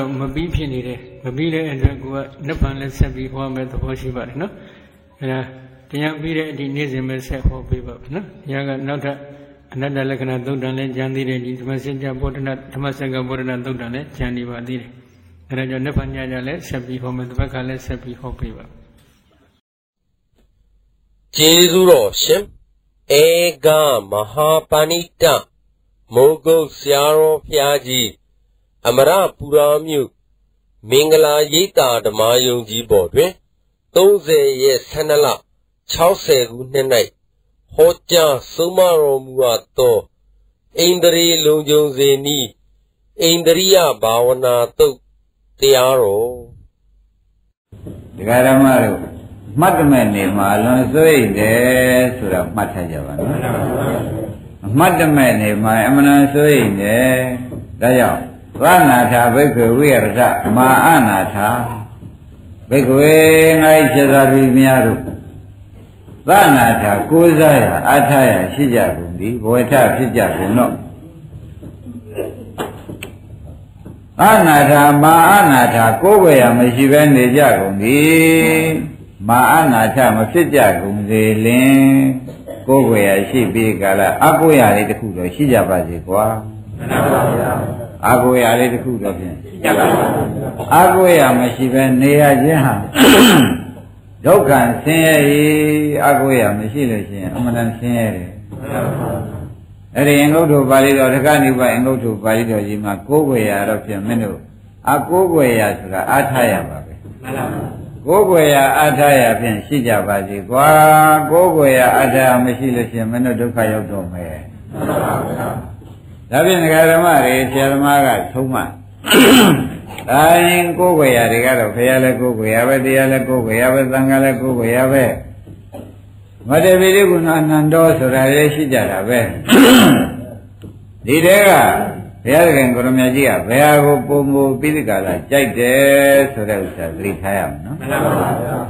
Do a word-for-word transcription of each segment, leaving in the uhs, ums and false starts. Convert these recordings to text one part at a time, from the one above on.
မပြီးဖြစ်နေတယ်မပြီးတဲ့အတွက်ကနိဗ္ဗာန်လည်းဆက်ပြီးဟောမယ်သဘောရှိပါတယ်နော်အဲဒါတရားပြီးတဲ့အထိနေ့စဉ်ပဲဆက်ဟောပေးပါနော်တရားကနောက်ထပ်အနတ္တလက္ခဏာသုတ်တံလည်းကျမ်းသေးတယ်ဒီဓမ္မစကြာဗောဓနာဓမ္မစက္ကဗောဓနာသုတ်တံလည်းကျမ်းနေပါသေးတယ်အဲဒါကြောင့်နိဗ္ဗာန်ညကြလည်းဆက်ပြီးဟောမယ်တစ်ဘက်ကလည်းဆက်ပြီးဟောပေးပါကျေးဇူးတော်ရှင်ဧကမဟာပဏိတမိုးကုတ်ဆရာတော်ဘုရားကြီးအမရပူရာမြို့မင်္ဂလာရိပ်သာဓမ္မယုံကြီးပေါ်တွင်သုံးဆယ်ရက်ဆန္ဒလ၆၀ခုနှစ်၌ဟောကြားဆုံးမတော်မူအပ်သောဣန္ဒြေလုံခြုံစေနည်းဣန္ဒြိယဘာဝနာသုတ်တရားတော်ဒကာဓမ္မတို့မှတ်တမဲ့နေမှာလွန်စွိတ်တယ်ဆိုတာမှတ်ထားကြပါနော်မှတ်တမဲ့နေမှာအမှန်စွိတ်တယ်ဒါကြောင့်သနာထာဘိက္ခဝိရဒမာအနာထာဘိက္ခဝေငါ့ခြေသာသူများတို့သနာထာကိုးစားရအထာရရှိကြကုန်သည်ဘဝထဖြစ်ကြကုန်တော့အနာထာမာအနာထာကိုးွယ်ရမရှိဘဲနေကြကုန်သည်မာအနာထမဖြစ်ကြကုန်စေလင်ကိုးွယ်ရရှိပြီးကာလအကိုရလေးတစ်ခုတော့ရှိကြပါစေကွာမှန်ပါဗျာအာကိုရလေးတစ်ခုတော့ဖြင့်ရှိကြပါဘူးအာကိုရမရှိဘဲနေရခြင်းဟာဒုက္ခဆင်းရဲအာကိုရမရှိလို့ရှိရင်အမှန်တန်ဆင်းရဲတယ်အဲ့ဒီအင်္ဂုတ္တပါဠိတော်တက္ကနိဗ္ဗာန်အင်္ဂုတ္တပါဠိတော်ကြီးမှာကိုးကွယ်ရတော့ဖြင့်မင်းတို့အကိုးကွယ်ရဆိုတာအားထားရပါပဲမှန်ပါဘူးကိုးကွယ်ရအားထားရဖြင့်ရှိကြပါစေကွာကိုးကွယ်ရအားထားမရှိလို့ရှိရင်မင်းတို့ဒုက္ခရောက်တော့မယ်မှန်ပါဘူးဒါဖြင့်ဒကာဓမ္မတွေဆရာသမားကသုံးမှဒါရင်ကိုယ်ွယ်ရတွေကတော့ဘုရားလည်းကိုယ်ွယ်ရပဲတရားလည်းကိုယ်ွယ်ရပဲသံဃာလည်းကိုယ်ွယ်ရပဲမတ္တပိရိကုဏအနန္တောဆိုတာလည်းရှိကြတာပဲဒီတဲကဘုရားခင်ကိုရမကြီးကဘယ်ဟာကိုပုံမူပိဋကလာကြိုက်တယ်ဆိုတဲ့ဥစ္စာသတိထားရမယ်နော်မှန်ပါပါဗျာ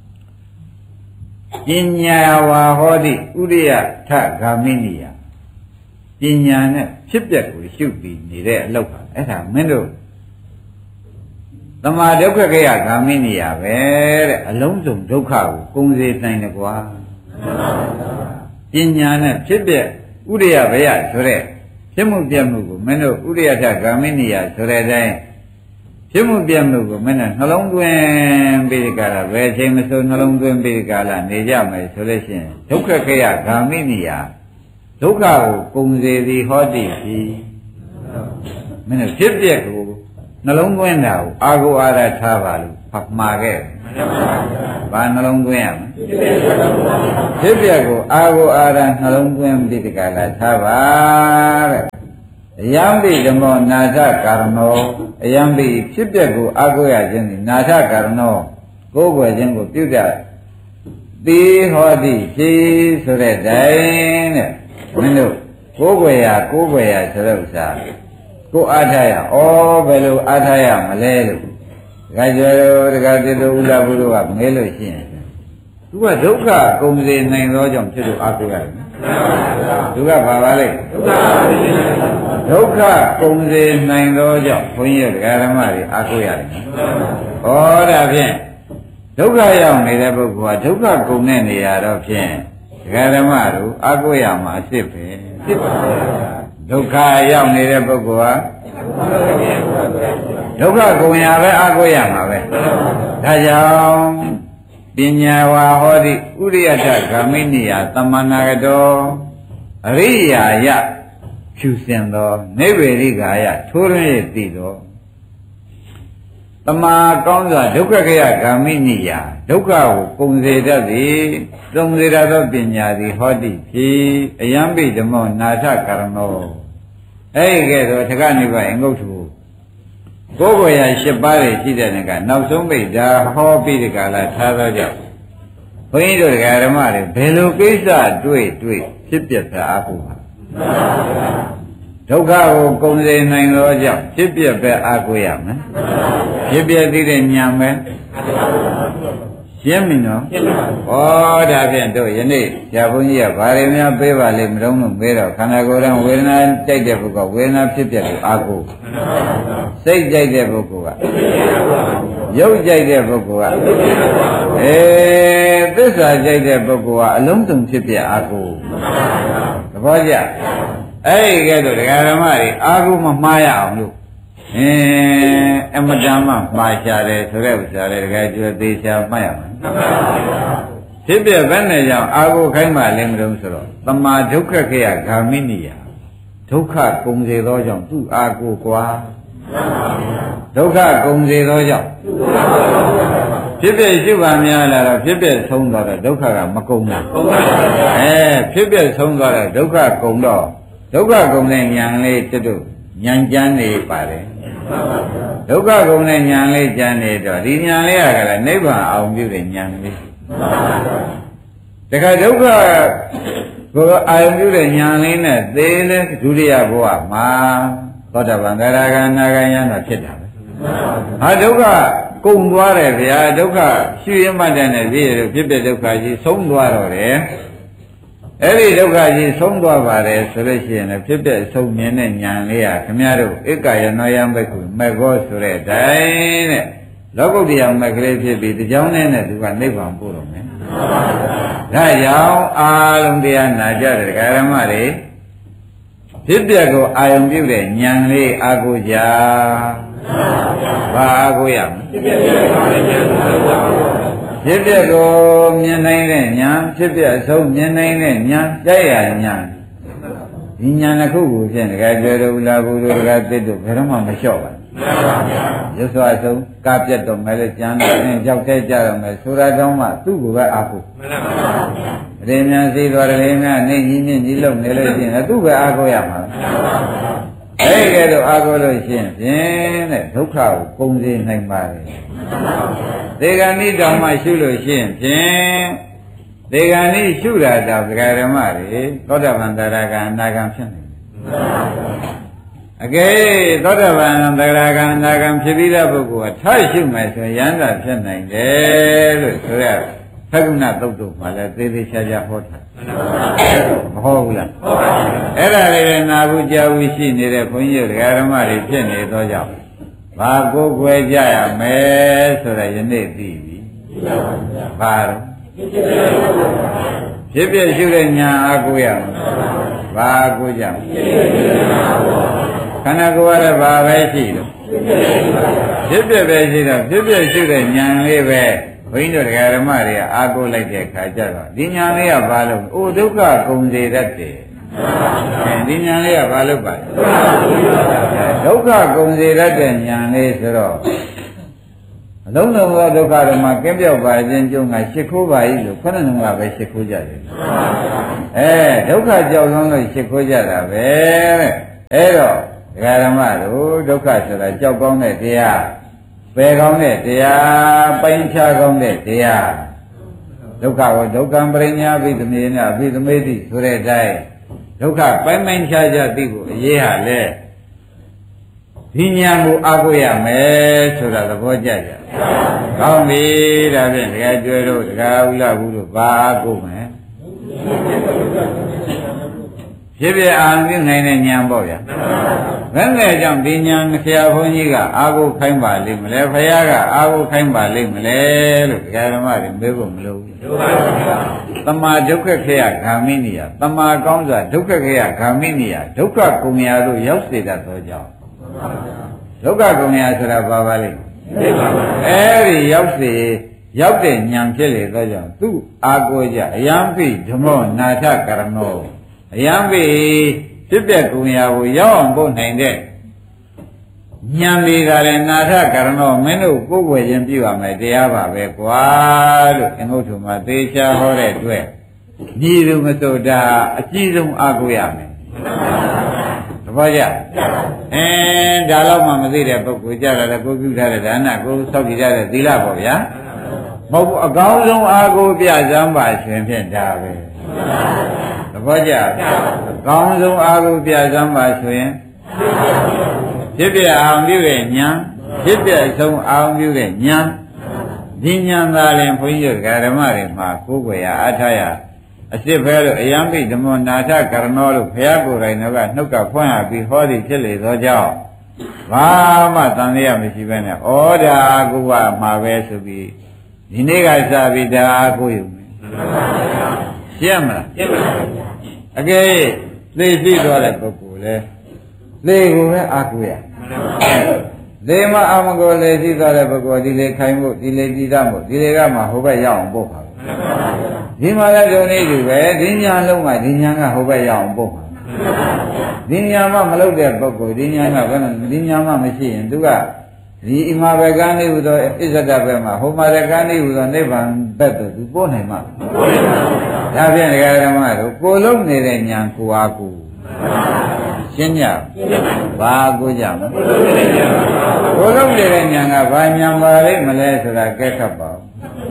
ပညာဝါဟောတိဥရိယထဂာမိနိယပညာနဲ့ဖြစ်ပျက်ကိုရှုပြီးနေတဲ့အလုပ်ပါအဲ့ဒါမင်းတို့သမာဒုက္ခခေယဂာမိနိယပဲတဲ့အလုံးစုံဒုက္ခကိုကုန်စေနိုင်တယ်ကွာပညာနဲ့ဖြစ်ပျက်ဥရိယဘယဆိုတဲ့ဖြစ်မှုပြမှုကိုမင်းတို့ဥရိယထဂာမိနိယဆိုတဲ့အတိုင်းဖြစ်မှုပြမှုကိုမင်းတို့နှလုံးသွင်းပြီးကြတာဘယ်အချိန်မဆိုနှလုံးသွင်းပြီးကြလားနေကြမယ်ဆိုလို့ရှိရင်ဒုက္ခခေယဂာမိနိယဒုက္ခကိုပုံစေသည်ဟောတိပြီမင်းတို့ဖြစ်ပျက်ကိုနှလုံးသွင်းတာကိုအာကိုအာရထားပါလို့ဖတ်မှာခဲ့ဘာနှလုံးသွင်းရမလဲဖြစ်ပျက်ကိုအာကိုအာရနှလုံးသွင်းပြီးတကလားထားပါတဲ့အယံပိဓမ္မောနာထကာရဏောအယံပိဖြစ်ပျက်ကိုအာကိုရခြင်းသည်နာထကာရဏောကိုယ်ွယ်ခြင်းကိုပြုတတ်သေဟောတိဖြစ်ဆိုတဲ့တိုင်တဲ့မင်းတို့ကိုးကွယ်ရကိုးကွယ်ရဆိုတဲ့ဥစ္စာကိုအားထားရဩဘယ်လိုအားထားရမလဲလို့ဒကာကျော်တို့ဒကာတိတို့ဥလာဘုရားကမဲလို့ရှိရင်သူကဒုက္ခကုန်စေနိုင်သောကြောင့်ဖြစ်လို့အားကိုးရတယ်သူကဘာပါလဲဒုက္ခကုန်စေနိုင်သောကြောင့်ဘုန်းကြီးဒကာဓမ္မတွေအားကိုးရတယ်ဩဒါဖြင့်ဒုက္ခရောက်နေတဲ့ပုဂ္ဂိုလ်ကဒုက္ခကုန်တဲ့နေရာတော့ဖြင့်ဒကာဓမ္မတို့အာကိုရမှာအစ်စ်ပဲဖြစ်ပါဘူးဒုက္ခရောက်နေတဲ့ပုဂ္ဂိုလ်ဟာဒုက္ခကုန်ရပဲအာကိုရမှာပဲဒါကြောင့်ပညာဝါဟောတိဥရိယတဂာမိနိယသမ္မာနာဂတောအရိယာယဖြူစင်သောနိဗ္ဗေရိကာယထိုးရင်းသိသောတမာကောင်းစွာဒုက္ခခေယဂာမိနိယဒုက္ခကိုပုံစေတတ်သည်သုံးစေတတ်သောပညာသည်ဟောတိဖြစ်အယံပိဓမ္မောနာထကာရဏောအဲ့ဒီကဲ့သို့ထကနိဗ္ဗာန်အင်္ဂုတ္တကိုကိုယ်ကိုယ်ရ၈ပါးတွေရှိတဲ့နေကနောက်ဆုံးပိဒါဟောပြီးဒီကလာထားသောကြောင့်ဘုန်းကြီးတို့ဓမ္မတွေဘယ်လိုကိစ္စတွေ့တွေ့ဖြစ်ပြတာအကူပါဒုက္ခကိုကုန်စေနိုင်သောကြောင့်ဖြစ်ပြပဲအာကိုရမယ်ဖြစ်ပြသိတဲ့ဉာဏ်ပဲရှင်းပြီနော်ရှင်းပါပြီဩဒါဖြင့်တို့ယနေ့ဆရာဘုန်းကြီးကဘာတွေများပေးပါလိမ့်မလို့လို့မေးတော့ခန္ဓာကိုယ်ရဲ့ဝေဒနာတိုက်တဲ့ပုဂ္ဂိုလ်ဝေဒနာဖြစ်တဲ့ကိုအာကိုစိတ်ကြိုက်တဲ့ပုဂ္ဂိုလ်ကရုပ်ကြိုက်တဲ့ပုဂ္ဂိုလ်ကအေးသစ္စာကြိုက်တဲ့ပုဂ္ဂိုလ်ကအလုံးစုံဖြစ်ပြအာကိုသဘောကျအဲ့ဒီကဲတော့ဒကာဓမ္မတွေအာကိုမမှားရအောင်လို့အင်းအမတန်မှမှားရှာတယ်ဆိုတဲ့ဥစ္စာတွေတကယ်ကျွတ်သေးချာမှတ်ရမှာဖြစ်ပြဘယ်နဲ့ကြောင့်အာကိုခိုင်းမှလည်းမလို့ဆိုတော့တမာဒုက္ခခေယဂာမိနိယဒုက္ခကုန်စေသောကြောင့်သူ့အာကိုကွာဒုက္ခကုန်စေသောကြောင့်ဖြစ်ပြရှိပါများလာတော့ဖြစ်ပြဆုံးသွားတော့ဒုက္ခကမကုန်ဘူးအဲဖြစ်ပြဆုံးသွားတော့ဒုက္ခကုန်တော့ဒုက္ခကုန်တဲ့ဉာဏ်လေးတွတ်ဉာဏ်ကြမ်းနေပါတယ်ဒုက္ခကုန်တဲ့ဉာဏ်လေးကြမ်းနေတော့ဒီဉာဏ်လေးကလည်းနိဗ္ဗာန်အောင်ပြုတဲ့ဉာဏ်လေးတခါဒုက္ခကိုအာရုံပြုတဲ့ဉာဏ်လေးနဲ့သေတဲ့ဒုတိယဘဝမှာသောတာပန်သရဂံနာဂံယံတော့ဖြစ်တာပဲဟာဒုက္ခကုန်သွားတယ်ဗျာဒုက္ခရှုရမှတ်တဲ့နဲ့ပြည့်ရဖြစ်တဲ့ဒုက္ခကြီးဆုံးသွားတော့တယ်အဲ့ဒီဒုက္ခကြီးဆုံးသွားပါတယ်ဆိုလို့ရှိရင်လည်းဖြစ်တဲ့ဆုံးမြင်တဲ့ဉာဏ်လေးဟာခင်ဗျားတို့ဧကယနောယံဘိက္ခုမေဃောဆိုတဲ့တိုင်းတဲ့လောကုတ္တရာမက်ကလေးဖြစ်ပြီးတရားနဲ့နဲ့သူကနိဗ္ဗာန်ပို့တော့မယ်ဒါကြောင့်အာလုံးတရားနာကြတဲ့ဓမ္မတွေဖြစ်ပြကိုအာယုံပြုတဲ့ဉာဏ်လေးအာကိုကြဘာအာကိုရမလဲဖြစ်ပြကိုမြင်နိုင်တဲ့ဉာဏ်ဖြစ်ပြအဆုံးမြင်နိုင်တဲ့ဉာဏ်ကြိုက်ရဉာဏ်ဒီဉာဏ်တစ်ခုကိုဖြင့်တကယ်ပြောလို့လာဘူးလို့တကယ်သိတော့ဘယ်တော့မှမလျှော့ပါဘူးရွတ်စွာဆုံးကားပြတ်တော့မယ်လေကျမ်းတော့အင်းကြောက်တဲ့ကြတော့မယ်ဆိုတာတောင်းမှသူ့ကိုပဲအာကိုမှန်ပါပါရေမြန်စီတော်ရေမြန်နေကြီးမြင့်ကြီးလုံနေလို့ရှိရင်သူ့ပဲအာကိုရမှာအဲ့ကဲတော့အာကိုလို့ရှိရင်ဖြင့်တဲ့ဒုက္ခကိုပုံစေနိုင်ပါတယ်ဒေဂဏိတောင်မှရှုလို့ရှိရင်ဖြင့်ဒေဂဏိရှုတာတော့ဒကာဓမ္မတွေသောတာပန်တရဂံအနာဂံဖြစ်နေတယ်အကယ်သောတာပန်တရဂံအနာဂံဖြစ်ပြီးတဲ့ပုဂ္ဂိုလ်ကထားရှုမယ်ဆိုရင်ယန္တာဖြစ်နိုင်တယ်လို့ဆိုရသက္ကုဏသုတ်တို့မှာလည်းသေသေးချာချာဟောထားမဟုတ်ဘူးလားဟုတ်ပါဘူးအဲ့ဒါလေးနာဘူးကြားဘူးရှိနေတဲ့ဘုန်းကြီးတို့ဓမ္မတွေဖြစ်နေသောကြောင့်ဘာကိုယ်ွယ်ကြရမယ်ဆိုတော့ယနေ့သိပြီဘာတော့ဖြစ်ဖြစ်ရှုတဲ့ညာအကူရမယ်ဘာအကူကြမလဲခန္ဓာကိုယ်ကဘာပဲရှိတော့ဖြစ်ဖြစ်ပဲရှိတော့ဖြစ်ဖြစ်ရှုတဲ့ညာလေးပဲဘုန်းကြီးတို့ဓမ္မတွေကအာကိုလိုက်တဲ့ခါကျတော့ဒီညာလေးကဘာလို့အိုဒုက္ခကုန်စေတတ်တယ်ဒီညာလေးကဘာလို့ပါဒုက္ခကုန်စေတတ်တဲ့ညာလေးဆိုတော့အလုံးစုံသောဒုက္ခတွေမှာကင်းပြောက်ပါခြင်းကျုံကရှ िख ိုးပါ၏လို့ခဏလုံးကပဲရှ िख ိုးကြတယ်အဲဒုက္ခကြောက်လုံးလို့ရှ िख ိုးကြတာပဲတဲ့အဲတော့ဒကာဓမ္မတို့ဒုက္ခဆိုတာကြောက်ကောင်းတဲ့တရားပယ်ကောင်းတဲ့တရားပိုင်းခြားကောင်းတဲ့တရားဒုက္ခကိုဒုက္ခံပရိညာပိသမေနအပိသမေတိဆိုတဲ့အတိုင်းဒုက္ခပိုင်းပိုင်းခြားခြားသိဖို့အရေးဟာလေဒီညာကိုအားကိုးရမယ်ဆိုတာသဘောကျကြ။ကောင်းပြီဒါဖြင့်တကယ်ကျွဲတို့တကယ်ဥလာဘူးတို့ဘာအားကိုးမယ်ဖြစ်ဖြစ်အာရုံနိုင်တဲ့ဉာဏ်ပေါ့ဗျာဘယ်နဲ့ကြောင့်ဒီဉာဏ်ဆရာဘုန်းကြီးကအာကိုခိုင်းပါလိမ့်မလဲဘုရားကအာကိုခိုင်းပါလိမ့်မလဲလို့ဒကာဓမ္မတွေမေးဖို့မလိုဘူးသမာဒုက္ခခေယဂာမိနိယသမာကောင်းစွာဒုက္ခခေယဂာမိနိယဒုက္ခကုန်ရာသို့ရောက်စေတတ်သောကြောင့်ဒုက္ခကုန်ရာဆိုတာဘာပါလိမ့်အဲဒီရောက်စေရောက်တဲ့ဉာဏ်ဖြစ်လေသောကြောင့်သူ့အာကိုကြအယံပိဓမ္မောနာထကရဏောအယံပိဖြစ်တဲ့ကုံရာကိုရောက်အောင်ပို့နိုင်တဲ့ဉာဏ်လေးကလည်းနာထကရဏောမင်းတို့ကိုယ်ွယ်ခြင်းပြုရမယ်တရားပါပဲကွာလို့အင်္ဂုတ္တမှာသေချာဟောတဲ့အတွက်ညီသူမစိုးတာအကြီးဆုံးအာကိုရမယ်သဘောကျအင်းဒါတော့မှမသိတဲ့ပုဂ္ဂိုလ်ကြတာလည်းကိုပြုထားတဲ့ဒါနကိုစောင့်ကြည့်ရတဲ့သီလပေါ့ဗျာမဟုတ်ဘူးအကောင်းဆုံးအာကိုပြစမ်းပါရှင်ဖြင့်ဒါပဲသဘောကျအကောင်းဆုံးအာကိုပြစမ်းပါဆိုရင်ဖြစ်ပြအောင်ပြုတဲ့ဉာဏ်ဖြစ်ပြဆုံးအောင်ပြုတဲ့ဉာဏ်ဒီညာသာရင်ဘုန်းကြီးတို့ဓမ္မတွေမှာကိုယ်ွယ်ရအားထားရအစစ်ဖဲလို့အယံပိဓမ္မနာထကရဏောလို့ဘုရားကိုယ်တိုင်တော့ကနှုတ်ကဖွင့်ရပြီးဟောသည်ဖြစ်လေသောကြောင့်ဘာမှတန်ရမရှိပဲနဲ့ဩဒါကုဝမှာပဲဆိုပြီးဒီနေ့ကစပြီးဒါကိုယူမယ်ရှင်းမလားရှင်းပါပါအကယ်သိရှိသွားတဲ့ပုဂ္ဂိုလ်လေလေကိုပဲအာကိုရလေမအာမကိုလေရှိသွားတဲ့ပုဂ္ဂိုလ်ဒီလေခိုင်ဖို့ဒီလေကြည်တတ်ဖို့ဒီလေကမှဟိုဘက်ရောက်အောင်ပို့ပါဒီမှာလည်းဒုံနေတူပဲဒီညာလုံးကဒီညာကဟိုဘက်ရောက်အောင်ပို့ပါဒီညာမှမလုပ်တဲ့ပုဂ္ဂိုလ်ဒီညာကဘယ်နဲ့ဒီညာမှမရှိရင်သူကဒီအမှာဘကံလေးဟူသောအစ္ဆဒဘက်မှာဟိုမှာရကံလေးဟူသောနိဗ္ဗာန်ဘက်သို့သူပို့နိုင်မှာဒါဖြင့်ဒကာဓမ္မတို့ကိုလုံးနေတဲ့ညာကိုအားကိုရှင်းကြဘာကိုကြမလဲကိုလုံးနေတဲ့ညာကဘာညာပါလိမ့်မလဲဆိုတာကဲခတ်ပါဦး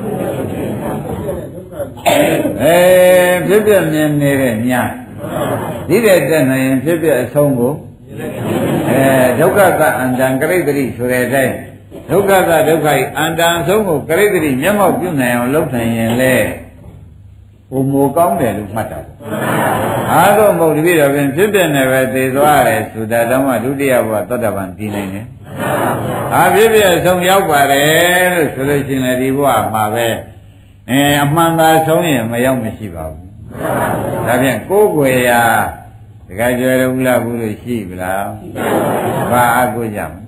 အဲဖြစ်ပြမြင်နေတဲ့ညာဒီတဲ့တက်နိုင်ရင်ဖြစ်ပြအဆုံးကိုအဲဒုက္ခကအန္တံကရိတ္တိဆိုတဲ့အတိုင်းဒုက္ခကဒုက္ခဤအန္တံအဆုံးကိုကရိတ္တိမျက်မှောက်ပြုနိုင်အောင်လုပ်နိုင်ရင်လေဘုံမိုကောင်းတယ်လို့မှတ်တာအားတော့မဟုတ်တပြည့်တော့ပြင်ဖြစ်ပြနေပဲသိသွားတယ်ဆိုတာတော့မှဒုတိယဘဝသောတာပန်တည်နိုင်တယ်အားဖြစ်ပြအဆုံးရောက်ပါတယ်လို့ဆိုလို့ရှိရင်ဒီဘဝမှာပဲအဲအမှန်သာဆုံးရင်မရောက်မရှိပါဘူးဒါဖြင့်ကိုယ်ွယ်ရာတခါကျွယ်လို့လားဘူးလို့ရှိပြီလားဘာအကူကြမ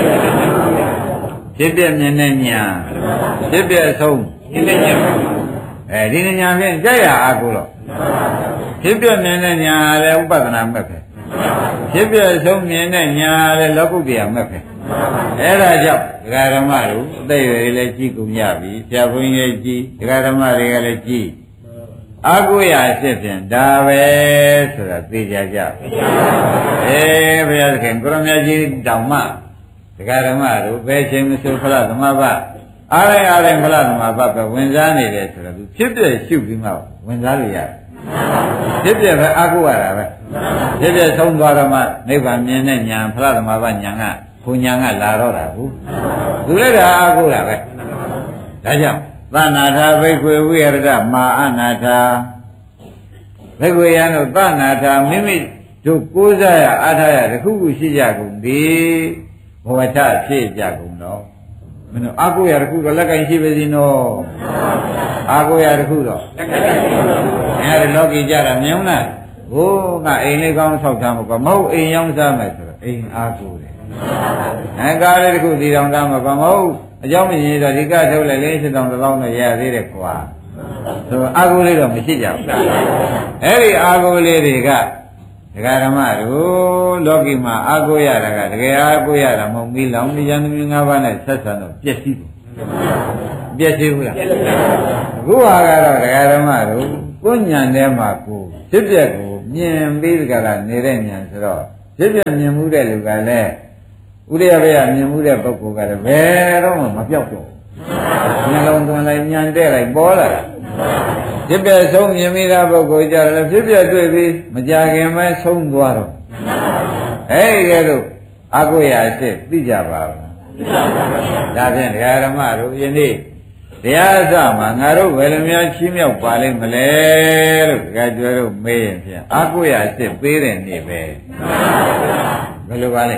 ဖြစ်ပြမြင်တဲ့ညာဖြစ်ပြအဆုံးအဲဒီညာဖြင့်ကြက်ရအကူတော့ဖြစ်ပြမြင်တဲ့ညာလည်းဥပဒနာမဲ့ပဲဖြစ်ပြအဆုံးမြင်တဲ့ညာလည်းလောကုတ္တရာမဲ့ပဲအဲဒါကြောင့်ဒကာဓမ္မတို့အသိရည်လည်းကြည်ကုန်ကြပြီဆရာဘုန်းကြီးလည်းကြည်ဒကာဓမ္မတွေကလည်းကြည်အာကိုရအဖြစ်ဖြင့်ဒါပဲဆိုတာသိကြကြအေးဘုရားသခင်ကိုရမကြီးတောင်မှဒကာဓမ္မတို့ဘယ်ချိန်မဆိုဖလားသမဘအားရအားရဖလားသမဘပဲဝင်စားနေတယ်ဆိုတော့သူဖြစ်ပြရှုပြီးမှဝင်စားလို့ရတယ်ဖြစ်ပြပဲအာကိုရတာပဲဖြစ်ပြဆုံးသွားတော့မှနိဗ္ဗာန်မြင်တဲ့ညာဖလားသမဘညာကဘုံညာကလာတော့တာဘူးသူလည်းဒါအာကိုရပဲဒါကြောင့်သနာထာဘိက္ခွေဝိရဒမာအနာထာဘိက္ခွေယံတို့သနာထာမိမိတို့ကိုးစားရအားထားရတခုခုရှိကြကုန်သည်ဘဝထဖြစ်ကြကုန်တော့မင်းတို့အာကိုရတခုတော့လက်ကင်ရှိပါစီနော်အာကိုရတခုတော့လက်ကင်ရှိပါဘူးအဲဒီလောကီကြတာမြင်လားဟိုးကအိမ်လေးကောင်းဆောက်ထားမှာကမဟုတ်အိမ်ရောက်စားမယ်ဆိုတော့အိမ်အာကိုတယ်အဲကားလေးတခုဒီတောင်သားမှာကမဟုတ်အကြောင်းမရင်တော့ဒီကထုတ်လိုက်လေးစစ်တောင်တစ်ပေါင်းနဲ့ရသေးတယ်ကွာဆိုအာကိုလေးတော့မရှိကြဘူးအဲ့ဒီအာကိုလေးတွေကဒကာဓမ္မတို့လောကီမှာအာကိုရတာကတကယ်အာကိုရတာမဟုတ်ဘူးလောင်ဒီယန္တမီငါးပါးနဲ့ဆက်ဆံတော့ပြည့်စည်ဘူးပြည့်စည်ဘူးလားအခုဟာကတော့ဒကာဓမ္မတို့ကိုညံထဲမှာကိုဖြစ်ပျက်ကိုမြင်ပြီးကြတာနေတဲ့ညံဆိုတော့ဖြစ်ပျက်မြင်မှုတဲ့လူကလည်းဥရိယဘေကမြင်မှုတဲ့ပုဂ္ဂိုလ်ကလည်းဘယ်တော့မှမပြောက်တော့ဘူးနှလုံးသွင်းလိုက်ညံတဲ့လိုက်ပေါ်လာတာဖြစ်ပြဆုံးမြင်မိတာပုဂ္ဂိုလ်ကြတယ်ဖြစ်ပြတွေ့ပြီးမကြခင်မဲဆုံးသွားတော့အဲဒီကဲလို့အကုရအစ်သိကြပါဘူးဒါဖြင့်ဒကာဓမ္မတို့ယနေ့တရားအစမှာငါတို့ဘယ်လိုများချီးမြှောက်ပါလိမ့်မလဲလို့ဒကာကျွဲတို့မေးရင်ဖြင့်အကုရအစ်ပေးတဲ့နေ့ပဲဘယ်လိုပါလဲ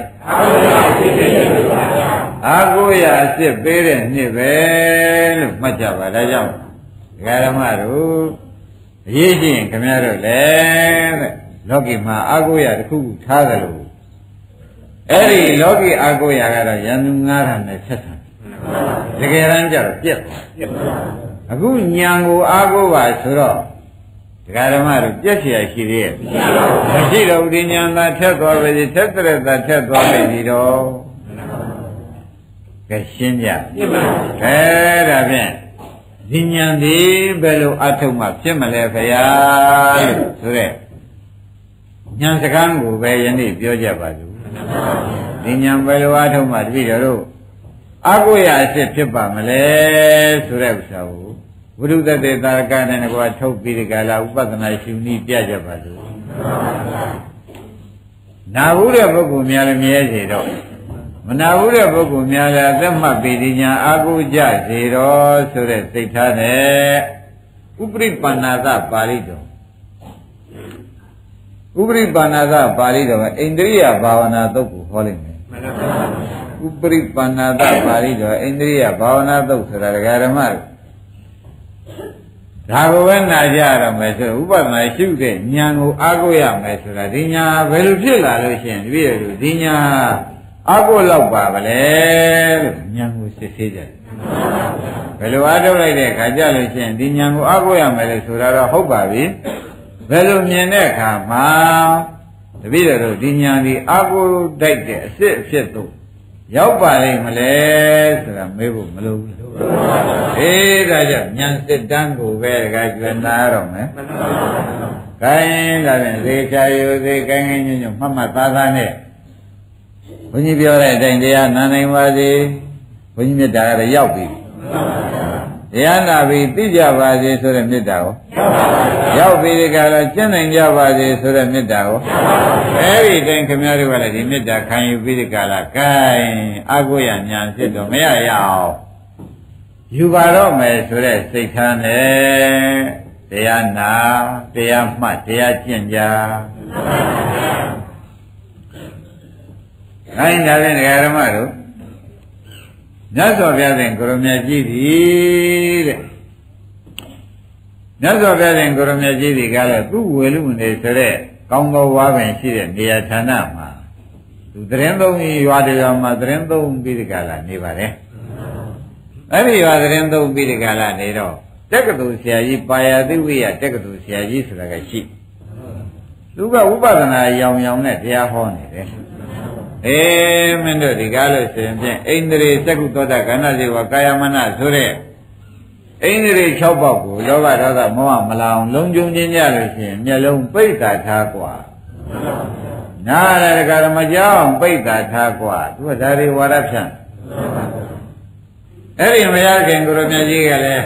အာကိုရအစ်စ်ပေးတဲ့နှစ်ပဲလို့မှတ်ကြပါဒါကြောင့်ဒကာဓမ္မတို့အရေးကြီးရင်ခင်ဗျားတို့လည်းတဲ့လောကီမှာအာကိုရတစ်ခုခုထားကြလို့အဲ့ဒီလောကီအာကိုရကတော့ယန္တုငါးဌာနဲ့ဆက်ဆံတကယ်တမ်းကျတော့ပြက်သွားအခုညာကိုအာကိုပါဆိုတော့ဒကာဓမ္မတို့ပြက်เสียရှိသေးရဲ့မရှိတော့ဒီညာသာထက်သွားပဲထက်တဲ့သာထက်သွားပြီတော့ကဲရှင်းကြခဲဒါဖြင့်ဒီညာဒီဘယ်လိုအထုံးမှဖြစ်မလဲခရားလို့ဆိုတဲ့ညာစကားကိုပဲယနေ့ပြောကြပါစို့ဒီညာဘယ်လိုအထုံးမှတပည့်တော်တို့အကိုရအစ်ဖြစ်ပါမလဲဆိုတဲ့ဥစ္စာကိုဝိရုဒ္ဓတေတာကနဲ့ကွာထုတ်ပြီးဒီကလာဥပဒနာရှင်ဤပြကြပါစို့နာဘူးတဲ့ပုဂ္ဂိုလ်များလည်းမြဲစေတော့မနာဘူးတဲ့ပုဂ္ဂိုလ်များလည်းအသက်မှတ်ပြီးဒီညာအာဟုကြစေတော်ဆိုတဲ့စိတ်ထားနဲ့ဥပရိပန္နာသပါဠိတော်ဥပရိပန္နာသပါဠိတော်ကအိန္ဒြိယဘာဝနာသုတ်ကိုဟောလိုက်မယ်ဥပရိပန္နာသပါဠိတော်အိန္ဒြိယဘာဝနာသုတ်ဆိုတာဒကာဓမ္မတို့ဒါကိုပဲနာကြရမယ်ဆိုဥပဒနာရှုတဲ့ဉာဏ်ကိုအားကိုးရမယ်ဆိုတာဒီညာဘယ်လိုဖြစ်လာလို့ရှိရင်တပည့်တို့ဒီညာအားကိုးလောက်ပါဗလဲလို့ဉာဏ်ကိုစစ်ဆေးကြတယ်ဘယ်လိုအားထုတ်လိုက်တဲ့အခါကျလို့ရှိရင်ဒီဉာဏ်ကိုအားကိုးရမယ်လို့ဆိုတာတော့ဟုတ်ပါပြီဘယ်လိုမြင်တဲ့အခါမှာတပည့်တို့ဒီဉာဏ်ဒီအားကိုးတိုက်တဲ့အစစ်အဖြစ်တို့ရောက်ပါလိမ့်မလဲဆိုတာမေးဖို့မလိုဘူးအေးဒါကြောင့်ဉာဏ်စစ်တမ်းကိုပဲကကျွမ်းနာတော့မယ်ခိုင်းဒါဖြင့်သေချာယူသေးကိုင်းကိုင်းညွညွမှတ်မှတ်သားသားနဲ့ဘုန်းကြီးပြောတဲ့အတိုင်းတရားနာနိုင်ပါစေဘုန်းကြီးမြတ်တာကတော့ရောက်ပြီတရားနာပြီသိကြပါစေဆိုတဲ့မေတ္တာကိုရောက်ပြီဒီကလာကျင့်နိုင်ကြပါစေဆိုတဲ့မေတ္တာကိုအဲဒီတိုင်းခင်ဗျားတို့ကလည်းဒီမေတ္တာခံယူပြီးဒီကလာကိုင်းအာကိုရညာဖြစ်တော့မရရအောင်ယူပါတော့မယ်ဆိုတဲ့စိတ်ထားနဲ့တရားနာတရားမှတ်တရားကျင့်ကြခိုင်းတာတဲ့ဓမ္မတို့မြတ်စွာဘုရားရှင်ကိုရမကြီးသည်တဲ့မြတ်စွာဘုရားရှင်ကိုရမကြီးသည်ကလည်းသူ့ဝေလူနေဆိုတဲ့ကောင်းသောဝါပင်ရှိတဲ့နေရာဌာနမှာသူသရင်သုံးရွာတရားမှာသရင်သုံးပြီးဒီကလာနေပါတယ်အဲ့ဒီရွာသရင်သုံးပြီးဒီကလာနေတော့တက္ကသိုလ်ဆရာကြီးပါရသိဝိယတက္ကသိုလ်ဆရာကြီးဆိုတာကရှိသူကဝိပဿနာရောင်ရောင်နဲ့တရားဟောနေတယ်အေးမင်းတို့ဒီကားလို့ဆိုရင်ဖြင့်ဣန္ဒြေသက္ကုသောတာကဏ္ဍစေဝကာယမနဆိုတဲ့ဣန္ဒြေ၆ပေါက်ကိုလောဘဒေါသမောဟမလောင်လုံးကျုံခြင်းကြလို့ရှိရင်မျက်လုံးပိတ်တာထားกว่าနားရကဓမ္မကြောင့်ပိတ်တာထားกว่าသူကဒါတွေဝါဒဖြန့်အဲ့ဒီမရခင်ကိုရမကြီးကလည်း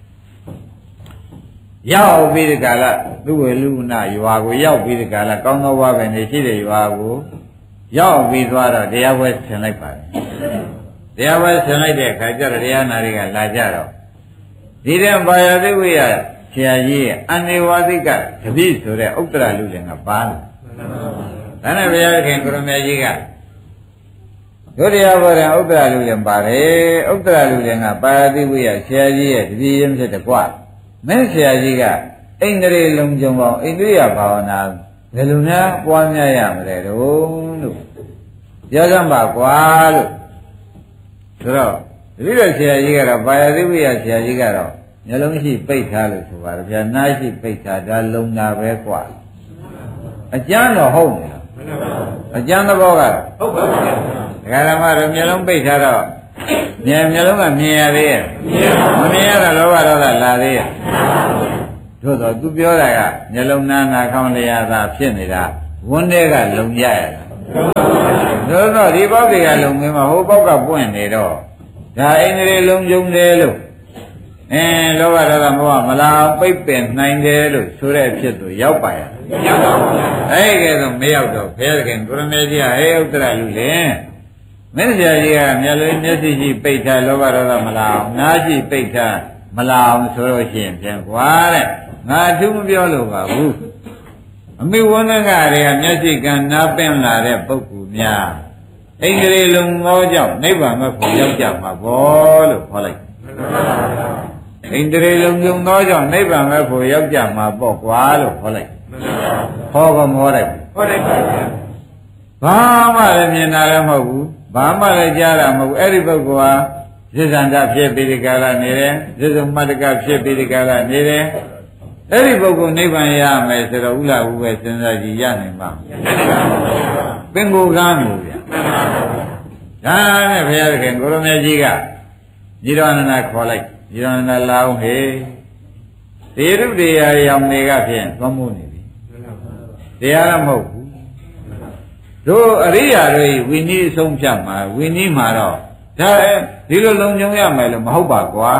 ရောက်ပြီးဒီကလာသူ့ဝေလူနာရွာကိုရောက်ပြီးဒီကလာကောင်းသောဘဝပဲနေရှိတဲ့ရွာကိုရောက်ပြီးသွားတော့တရားပွဲဆင်လိုက်ပါတယ်တရားပွဲဆင်လိုက်တဲ့အခါကျတော့တရားနာတွေကလာကြတော့ဒီတဲ့ဘာယသိဝိယဆရာကြီးရဲ့အနေဝါသိကတပိဆိုတဲ့ဥတ္တရလူလည်းကပါလာဒါနဲ့ဘုရားခင်ကိုရမကြီးကဒုတိယဘောရဥတ္တရလူလည်းပါတယ်ဥတ္တရလူလည်းကဘာယသိဝိယဆရာကြီးရဲ့တပိရင်းဖြစ်တဲ့ကွာမင်းဆရာကြီးကဣန္ဒြေလုံးကြုံပေါင်းဣန္ဒြိယဘာဝနာဘယ်လိုများပွားများရမလဲတော့လို့ပြောကြပါကွာလို့ဆိုတော့တတိယဆရာကြီးကတော့ဘာယသိဝိယဆရာကြီးကတော့မျက်လုံးရှိပိတ်ထားလို့ဆိုပါတယ်ဗျာနားရှိပိတ်ထားဒါလုံတာပဲကွာအကျမ်းတော့ဟုတ်နေလားအကျမ်းသဘောကဟုတ်ပါဘူးဒကာဓမ္မတို့မျက်လုံးပိတ်ထားတော့မြင်မျက်လုံးကမြင်ရသေးရဲ့မမြင်ရတော့လောဘဒေါသလာသေးရဲ့တို့တော့သူပြောတာကမျက်လုံးနားနာခေါင်းလျာသာဖြစ်နေတာဝန်းထဲကလုံရရတာတို့တော့ဒီပေါက်တွေကလုံမင်းမဟိုပေါက်ကပွင့်နေတော့ဒါအိန္ဒြေလုံကျုံတယ်လို့အင်းလောဘဒေါသမောဟမလာပိတ်ပင်နိုင်တယ်လို့ဆိုတဲ့အဖြစ်သူရောက်ပါရဲ့ရောက်ပါဘူးအဲ့ကဲတော့မရောက်တော့ဘုရားခင်ကိုရမေကြီးကဟဲဥတ္တရလူလေမင်းဆရာကြီးကမျက်လုံးမျက်စိရှိပိတ်ထားလောဘဒေါသမလာအောင်နားရှိပိတ်ထားမလာအောင်ဆိုလို့ရှိရင်ပြန်ကွာတဲ့ငါအထူးမပြောလို့ပါဘူးအမိဝန္ဒကတွေကမျက်စိကနားပင်လာတဲ့ပုဂ္ဂိုလ်များဣန္ဒြေလုံးသောကြောင့်နိဗ္ဗာန်မဲ့ဖို့ရောက်ကြမှာဘောလို့ခေါ်လိုက်ဣန္ဒြေလုံးကျုံသောကြောင့်နိဗ္ဗာန်မဲ့ဖို့ရောက်ကြမှာပေါ့ကွာလို့ခေါ်လိုက်ဟောကမောလိုက်ဟောလိုက်ပါဗျာဘာမှလည်းမြင်တာလည်းမဟုတ်ဘူးဘာမှလည်းကြားတာမဟုတ်ဘူးအဲ့ဒီပုဂ္ဂိုလ်ဟာဇိဇန္တဖြစ်ပြီးဒီကလာနေတယ်ဇိဇုမတ္တကဖြစ်ပြီးဒီကလာနေတယ်အဲ့ဒီပုဂ္ဂိုလ်နိဗ္ဗာန်ရမယ်ဆိုတော့ဥလာဟုပဲစဉ်းစားကြည့်ရနိုင်ပါပင်ကိုကမ်းလို့ဗျာဒါနဲ့ဘုရားခင်ကိုရမေကြီးကညီတော်နန္ဒခေါ်လိုက်ညီတော်နန္ဒလာအောင်ဟေးတေရုတရားရောင်တွေကဖြင့်သွားမှုနေပြီတရားလည်းမဟုတ်ဘူးတို့အရိယာတွေဝိနည်းအဆုံးဖြတ်မှာဝိနည်းမှာတော့ဒါဒီလိုလုံခြုံရမယ်လို့မဟုတ်ပါကွာ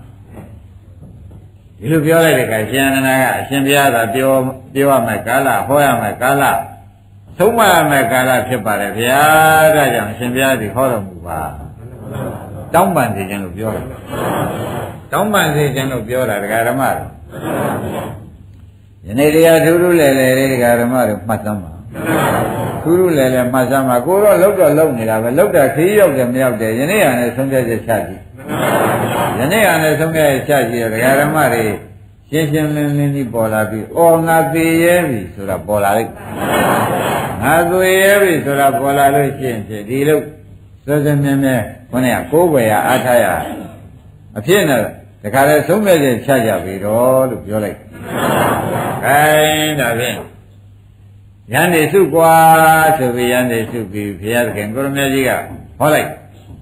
ဒီလိုပြောလိုက်တဲ့အခါရှင်နန္ဒကအရှင်ဘုရားကပြောပြောရမယ်ကာလဟောရမယ်ကာလဆုံးမမဲ့ကာလဖြစ်ပါတယ်ဗျာဒါကြောင့်အရှင်ဘုရားဒီဟောတော်မူပါတောင်းပန်စေခြင်းလို့ပြောတာတောင်းပန်စေခြင်းလို့ပြောတာဒကာဓမ္မတို့ယနေ့တရားထူးထူးလဲလဲဒကာဓမ္မတို့မှတ်သမ်းပါထူးထူးလဲလဲမှတ်သမ်းပါကိုတော့လောက်တော့လောက်နေတာပဲလောက်တာခီးရောက်တယ်မရောက်တယ်ယနေ့ဟာနဲ့ဆုံးဖြတ်ချက်ချကြည့်ယနေ့ဟာနဲ့ဆုံးဖြတ်ချက်ချကြည့်ဒကာဓမ္မတွေရှင်းရှင်းလင်းလင်းကြီးပေါ်လာပြီးအော်ငါသိရဲ့ပြီဆိုတာပေါ်လာလိုက်ငါသိရဲ့ပြီဆိုတာပေါ်လာလို့ရှိရင်ဒီလိုစောစောမြဲမြဲခေါင်းကကိုးွယ်ရအားထားရအဖြစ်နဲ့တခါလဲဆုံးဖြတ်ချက်ချကြပြီတော့လို့ပြောလိုက်ခိုင်းဒါဖြင့်ယန္တိစုကွာဆိုပြီးယန္တိစုပြီးဘုရားသခင်ကိုရမကြီးကဟောလိုက်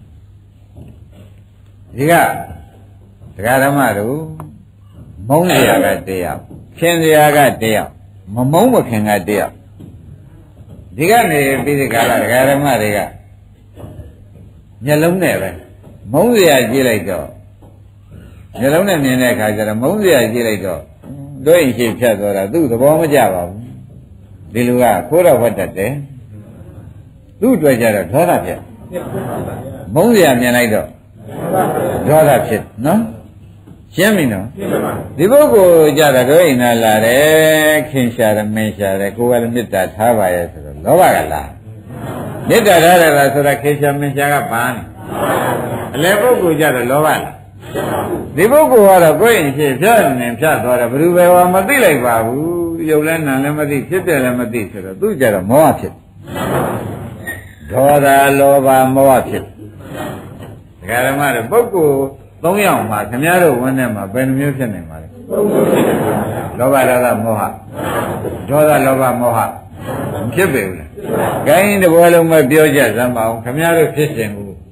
ဒီကတရားဓမ္မတို့မုန်းစရာကတရားခင်စရာကတရားမမုန်းမခင်ကတရားဒီကနေပြီးဒီကလာတရားဓမ္မတွေကမျက်လုံးနဲ့ပဲမုန်းစရာကြည့်လိုက်တော့မျက်လုံးနဲ့မြင်တဲ့အခါကျတော့မုန်းစရာကြည့်လိုက်တော့တို့ရင်ရှိဖြတ်သွားတာသူ့သဘောမကျပါဘူးဒီလူကခိုးတော့ဝတ်တတ်တယ်သူ့အတွက်ကြတော့ဒေါသဖြစ်မုန်းစရာမြင်လိုက်တော့ဒေါသဖြစ်နော်ရှင်းပြီနော်ဒီပုဂ္ဂိုလ်ကြတာတို့အိမ်သာလာတယ်ခင်ရှာတယ်မင်းရှာတယ်ကိုယ်ကလည်းမေတ္တာထားပါရဲ့ဆိုတော့လောဘကလားမေတ္တာထားတယ်လားဆိုတာခင်ရှာမင်းရှာကဘာလဲအလဲပုဂ္ဂိုလ်ကြတော့လောဘလားဒီပုဂ္ဂိုလ်ကတော့ကိုယ်ရင်ရှိဖြတ်နေဖြတ်သွားတယ်ဘယ်သူပဲဟောမသိလိုက်ပါဘူးရုပ်လည်းနာလည်းမသိဖြစ်တယ်လည်းမသိဆိုတော့သူကြတော့မောဟဖြစ်ဒေါသလောဘမောဟဖြစ်ဒကာဓမ္မတို့ပုဂ္ဂိုလ်သုံးယောက်မှာခင်ဗျားတို့ဝန်းထဲမှာဘယ်နှမျိုးဖြစ်နေမှာလဲလောဘဒေါသမောဟဒေါသလောဘမောဟမဖြစ်ပေဘူးလားဂိုင်းတစ်ဘောလုံးပဲပြောကြစမ်းပါအောင်ခင်ဗျားတို့ဖြစ်ရှင်ဘူး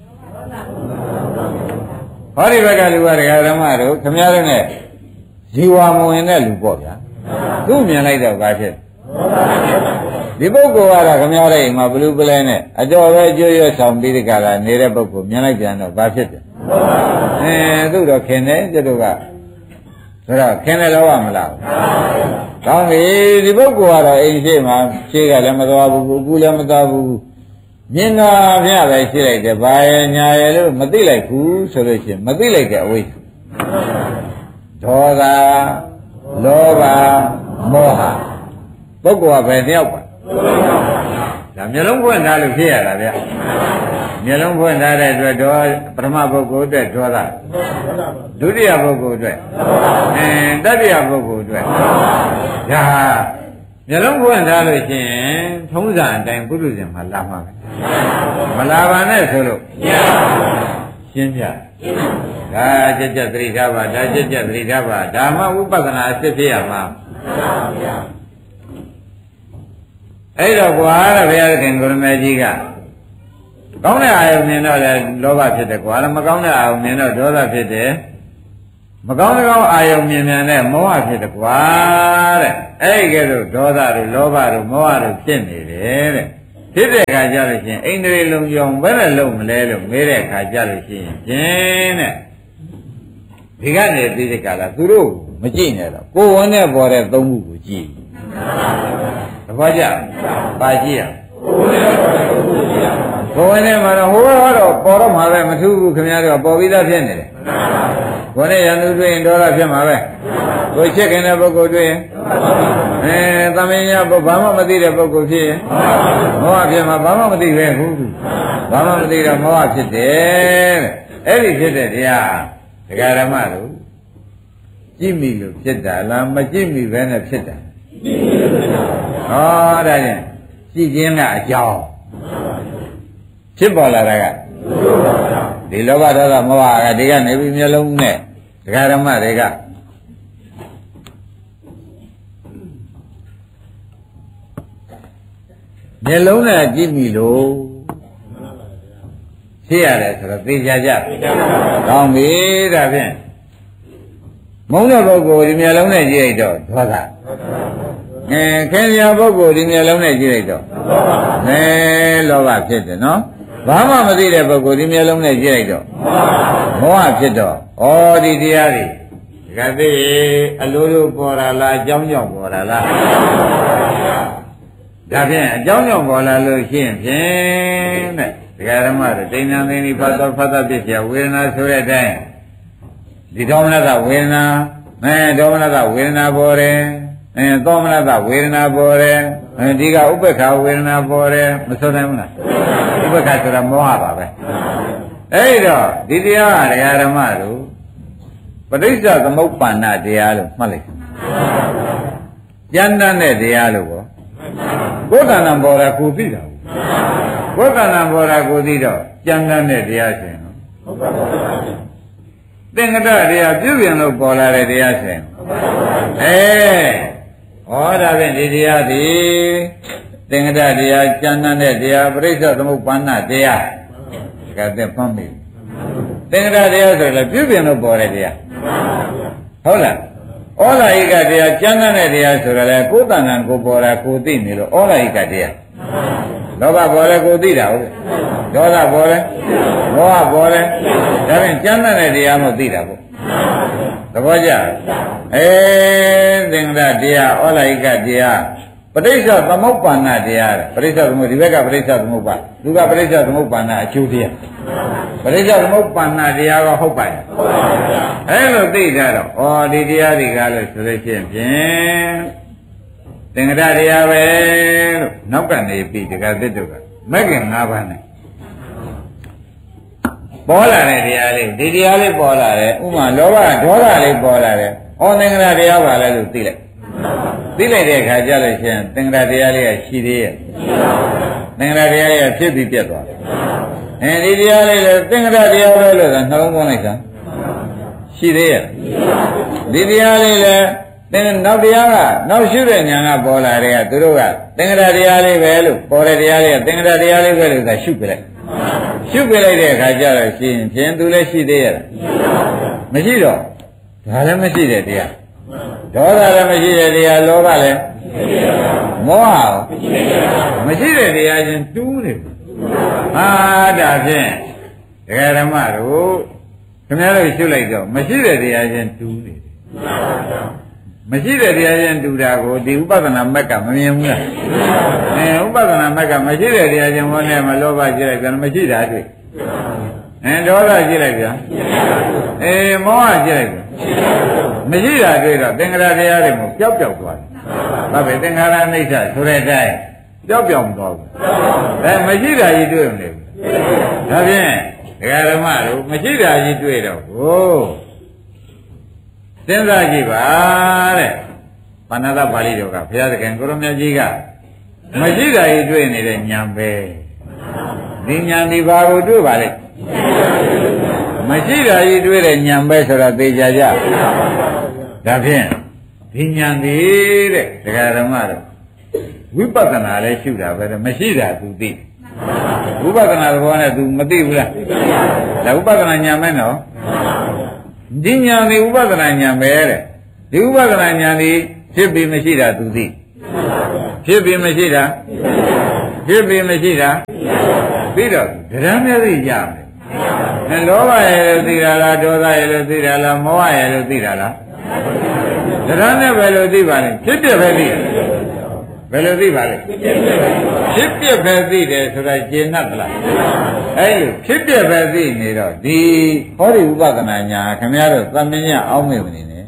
ဟောဒီဘက်ကလူကဒကာဓမ္မတို့ခင်ဗျားတို့ ਨੇ ဇီဝမဝင်တဲ့လူပေါ့ဗျာသူ့မြင်လိုက်တော့ဘာဖြစ်ဒီပုဂ္ဂိုလ်ကတော့ခင်ဗျားတို့အိမ်မှာဘလူးပလဲနဲ့အတော်ပဲကြွရွဆောင်ပြီးဒီကလာနေတဲ့ပုဂ္ဂိုလ်မြင်လိုက်ပြန်တော့ဘာဖြစ်တယ်အဲသူ့တော့ခင်တယ်ကျတို့ကဆိုတော့ခင်တယ်လို့ရမလားကောင်းပြီဒီပုဂ္ဂိုလ်ကတော့အိမ်ရှိမှာရှေးကလည်းမသွားဘူးအခုလည်းမသွားဘူးမြင်တာမျှပဲရှိလိုက်တယ်ဘာရဲ့ညာရဲ့လို့မသိလိုက်ဘူးဆိုလို့ရှိရင်မသိလိုက်တဲ့အဝိဇ္ဇာဒေါသလောဘမောဟပုဂ္ဂိုလ်ကဘယ်တယောက်ပါဒါမျိုးလုံးဖွင့်ထားလို့ဖြစ်ရတာဗျမျိုးလုံးဖွင့်ထားတဲ့အတွက်တော့ပထမပုဂ္ဂိုလ်အတွက်ဒေါသဒုတိယပုဂ္ဂိုလ်အတွက်အဲတတိယပုဂ္ဂိုလ်အတွက်ဒါမျိုးလုံးဖွင့်ထားလို့ရှိရင်ထုံးစံအတိုင်းပုရုဇဉ်မှာလာမှာပဲမလာပါနဲ့ဆိုလို့ရှင်းပြဒါကြက်ကြက်သတိထားပါဒါကြက်ကြက်သတိထားပါဒါမှဝိပဿနာအစစ်ဖြစ်ရမှာအဲ့တော့ကွာတဲ့ဘုရားသခင်ကိုရမေကြီးကကောင်းတဲ့အာယုန်မြင်တော့လေလောဘဖြစ်တယ်ကွာမကောင်းတဲ့အာယုန်မြင်တော့ဒေါသဖြစ်တယ်မကောင်းတဲ့ကောင်းအာယုန်မြင်မြန်တဲ့မောဟဖြစ်တယ်ကွာတဲ့အဲ့ဒီကဲတော့ဒေါသတို့လောဘတို့မောဟတို့ဖြစ်နေတယ်တဲ့ဖြစ်တဲ့အခါကျလို့ရှိရင်အိန္ဒြေလုံးကြောင်ဘယ်နဲ့လုံးမလဲလို့မေးတဲ့အခါကျလို့ရှိရင်ကျင်းတဲ့ဒီကနေပြီးတဲ့ကလာသူတို့မကြည့်နဲ့တော့ကိုယ်ဝန်နဲ့ပေါ်တဲ့သုံးခုကိုကြည့်သဘောကျပါကြည့်ရကိုယ်ဝန်နဲ့မှာတော့ဟိုတော့ပေါ်တော့မှာပဲမထူးဘူးခင်ဗျားတို့ပေါ်ပြီးသားဖြစ်နေတယ်ကိုယ်နဲ့ရန်သူတွေ့ရင်ဒေါသဖြစ်မှာပဲကိုယ်ချစ်ခင်တဲ့ပုဂ္ဂိုလ်တွေ့ရင်အဲသမင်ညာဘာမှမသိတဲ့ပုဂ္ဂိုလ်ဖြစ်ရင်မောဟဖြစ်မှာဘာမှမသိပဲဟုတ်ဘူးဘာမှမသိတော့မောဟဖြစ်တယ်တဲ့အဲ့ဒီဖြစ်တဲ့တရားဒကာဓမ္မတို့ကြည့်မိလို့ဖြစ်တာလားမကြည့်မိပဲနဲ့ဖြစ်တာဟောဒါဖြင့်ကြည့်ခြင်းကအကြောင်းဖြစ်ပေါ်လာတာကဒီလောဘဒေါသမောဟကဒီကနေပြီးမျိုးလုံးနဲ့ဒကာဓမ္မတွေကမျက်လုံးနဲ့ကြည့်မိလို့ဖြစ်ရတယ်ဆိုတော့သိကြကြ။ကောင်းပြီဒါဖြင့်မုန်းတဲ့ပုဂ္ဂိုလ်ဒီမျက်လုံးနဲ့ကြည့်လိုက်တော့ဒေါသ။အဲခင်ဗျာပုဂ္ဂိုလ်ဒီမျက်လုံးနဲ့ကြည့်လိုက်တော့အဲလောဘဖြစ်တယ်နော်။ဘာမှမသိတဲ့ပုဂ္ဂိုလ်ဒီမျက်လုံးနဲ့ကြည့်လိုက်တော့မောဟဖြစ်တော့ဩဒီတရားတွေဒကာသိအလိုလိုပေါ်လာလားအကြောင်းကြောင့်ပေါ်လာလားဒါဖြင့်အကြောင်းကြောင့်ပေါ်လာလို့ရှိရင်ဖြင့်တဲ့ဒကာဓမ္မတို့တိဏ္ဍာသိဏိဖတ်တော်ဖတ်တာဖြစ်เสียဝေဒနာဆိုတဲ့အတိုင်းဒီဒေါမနတဝေဒနာအဲဒေါမနတဝေဒနာပေါ်တယ်အဲသောမနတဝေဒနာပေါ်တယ်အဲဒီကဥပ္ပခာဝေဒနာပေါ်တယ်မဆိုနိုင်ဘူးလားဥပ္ပခာဆိုတာမောဟပါပဲအဲ့တော့ဒီတရားဒကာဓမ္မတို့ပဋိစ္စသမုပ္ပန္နတရားလို့မှတ်လိုက်ကျမ်းတမ်းတဲ့တရားလို့ပေါ့ကိုယ်တဏ္ဍပေါ်တာကိုသိတာကိုယ်တဏ္ဍပေါ်တာကိုသိတော့ကျမ်းတမ်းတဲ့တရားရှင်နော်သင်္ကတတရားပြုပြင်လို့ပေါ်လာတဲ့တရားရှင်အဲဟောဒါဖြင့်ဒီတရားဒီသင်္ကတတရားကျမ်းတမ်းတဲ့တရားပရိစ္ဆေသမုပ္ပန္နတရားကတည်းကဖတ်မိသင်္ကတတရားဆိုလည်းပြုပြင်လို့ပေါ်တဲ့တရားဟုတ်လားဩလာဟိကတရားကျမ်းတမ်းတဲ့တရားဆိုတော့လေကိုယ်တဏ္ဍကိုပေါ်တာကိုသိနေလို့ဩလာဟိကတရားလောဘပေါ်လဲကိုသိတာဟုတ်ဒေါသပေါ်လဲမောဟပေါ်လဲဒါဖြင့်ကျမ်းတမ်းတဲ့တရားမို့သိတာပေါ့သဘောကျအဲသင်္ကတတရားဩလာဟိကတရားပဋိစ္စသမုပ္ပန္နတရားပဋိစ္စသမုပ္ပါဒီဘက်ကပဋိစ္စသမုပ္ပါသူကပဋိစ္စသမုပ္ပန္နအကျိုးတရားပဋိစ္စသမုပ္ပန္နတရားကဟုတ်ပါရဲ့အဲလိုသိကြတော့ဩဒီတရားတွေကလို့ဆိုလို့ရှိရင်ဖြင့်သင်္ကတတရားပဲလို့နောက်ကနေပြီးဒီကသစ်တို့ကမဂ္ဂင်၅ပါးနဲ့ပေါ်လာတဲ့တရားလေးဒီတရားလေးပေါ်လာတယ်ဥမာလောဘဒေါသလေးပေါ်လာတယ်ဩသင်္ကတတရားပါလဲလို့သိလိုက်သိလိုက်တဲ့အခါကျလို့ရှိရင်သင်္ကတတရားလေးကရှိသေးရဲ့သင်္ကတတရားလေးကဖြစ်ပြီးပြတ်သွားတယ်အဲဒီတရားလေးလည်းသင်္ကတတရားပဲလို့ကနှလုံးသွင်းလိုက်တာရှိသေးရဲ့ဒီတရားလေးလည်းသင်နောက်တရားကနောက်ရှိတဲ့ညာကပေါ်လာတဲ့ကသူတို့ကသင်္ကတတရားလေးပဲလို့ပေါ်တဲ့တရားလေးကသင်္ကတတရားလေးပဲလို့ကရှုပြလိုက်ရှုပြလိုက်တဲ့အခါကျတော့ရှင်ဖြင့်သူလည်းရှိသေးရဲ့မရှိတော့ဒါလည်းမရှိတဲ့တရားဒေါသလည်းမရှိတဲ့တရားလောဘလည်းမောဟမရှိတဲ့တရားချင်းတူးနေဘူးဟာဒါဖြင့်ဒကာဓမ္မတို့ခင်ဗျားတို့ရှုလိုက်တော့မရှိတဲ့တရားချင်းတူးနေတယ်မရှိတဲ့တရားချင်းတူတာကိုဒီဥပဒနာမက်ကမမြင်ဘူးလားအဲဥပဒနာမက်ကမရှိတဲ့တရားချင်းဟောနေမလောဘကြည့်လိုက်ပြန်မရှိတာတွေ့အဲဒေါသကြည့်လိုက်ပြန်အေးမောဟကြည့်လိုက်ပြန်မရှိတာတွေ့တော့သင်္ခါရတရားတွေမို့ပျောက်ပျောက်သွားတယ်။ဘာပဲသင်္ခါရအိဋ္ဌဆိုတဲ့အတိုင်းပျောက်ပျောက်မသွားဘူး။ဒါမရှိတာကြီးတွေ့မနေဘူး။ဒါဖြင့်ဒကာဓမ္မတို့မရှိတာကြီးတွေ့တော့ဟိုစဉ်းစားကြည့်ပါတဲ့။ပါဏာတပါဠိတော်ကဘုရားသခင်ကိုရမကြီးကမရှိတာကြီးတွေ့နေတဲ့ဉာဏ်ပဲ။ဒီဉာဏ်ဒီဘာကိုတွေ့ပါလဲ။မရှိတာကြီးတွေ့တဲ့ဉာဏ်ပဲဆိုတာသိကြကြဒါဖြင့်ဒီဉာဏ်သေးတဲ့ဒကာဓမ္မတို့ဝိပဿနာလည်းရှုတာပဲမရှိတာသူသိဝိပဿနာသဘောနဲ့သူမသိဘူးလားဒါဝိပဿနာဉာဏ်ပဲနော်ဒီဉာဏ်ဒီဝိပဿနာဉာဏ်ပဲတဲ့ဒီဝိပဿနာဉာဏ်ဒီဖြစ်ပြီးမရှိတာသူသိဖြစ်ပြီးမရှိတာဖြစ်ပြီးမရှိတာပြီးတော့ဒရမ်းမျက်စိရမယ်အဲလောဘရဲ့လို့သိတာလားဒေါသရဲ့လို့သိတာလားမောဟရဲ့လို့သိတာလားဒရမ်းနဲ့ဘယ်လိုသိပါလဲဖြစ်ပြပဲသိဘယ်လိုသိပါလဲဖြစ်ပြပဲသိတယ်ဆိုတာကျေနပ်သလားအဲလိုဖြစ်ပြပဲသိနေတော့ဒီဟောဒီဥပဒနာညာခင်ဗျားတို့သမဉ္ဇအောင်းမေမနေနဲ့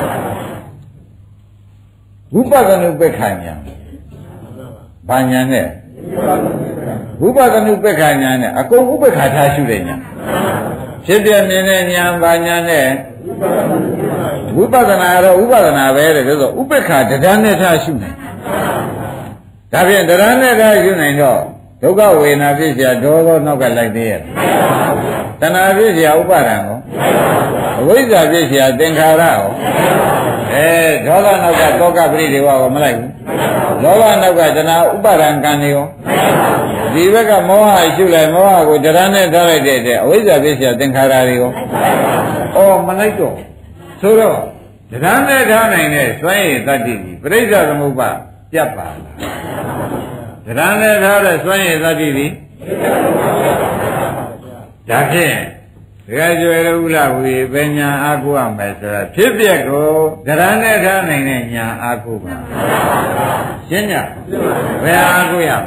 ဝိပဿနာပက္ခညာဘာညာနဲ့ဝိပဿနာပက္ခညာနဲ့အကုန်ဥပ္ပခါထားရှုတဲ့ညာဖြစ်ပြမြင်တဲ့ညာဘာညာနဲ့ဝိပဿနာတော့ဥပဒနာပဲတဲ့ဆိုဥပ္ပခါတရားနဲ့ထားရှုနိုင်ဒါဖြင့်တရားနဲ့ထားရှုနိုင်တော့ဒုက္ခဝေဒနာဖြစ်เสียဒေါသောနောက်ကလိုက်သေးရဲ့တဏှာဖြစ်เสียဥပါဒံကိုအဝိဇ္ဇာဖြစ်เสียသင်္ခါရကိုအဲဒေါသနောက်ကတောကပရိဒေဝကိုမလိုက်ဘူးလောဘနောက်ကတဏှာဥပါဒံကံတွေရောဒီဘက်ကမောဟရှုလိုက်မောဟကိုတရားနဲ့ထားလိုက်တဲ့အဝိဇ္ဇာဖြစ်เสียသင်္ခါရတွေရောအော်မလိုက်တော့ဆိုတော့တရားနဲ့ထားနိုင်တဲ့စွမ်းရည်တတ္တိကြီးပရိစ္ဆေသမုပ္ပါပြတ်ပါလားတရားနဲ့ထားတဲ့စွမ်းရည်တတ္တိကြီးဒါဖြင့်ဒကယ်ကျွယ်လို့ဥလာဝီပညာအာကိုရမယ်ဆိုတာဖြစ်ပျက်ကိုကရဏနဲ့ထားနိုင်တဲ့ညာအာကိုပါရှင်းညဘယ်အာကိုရ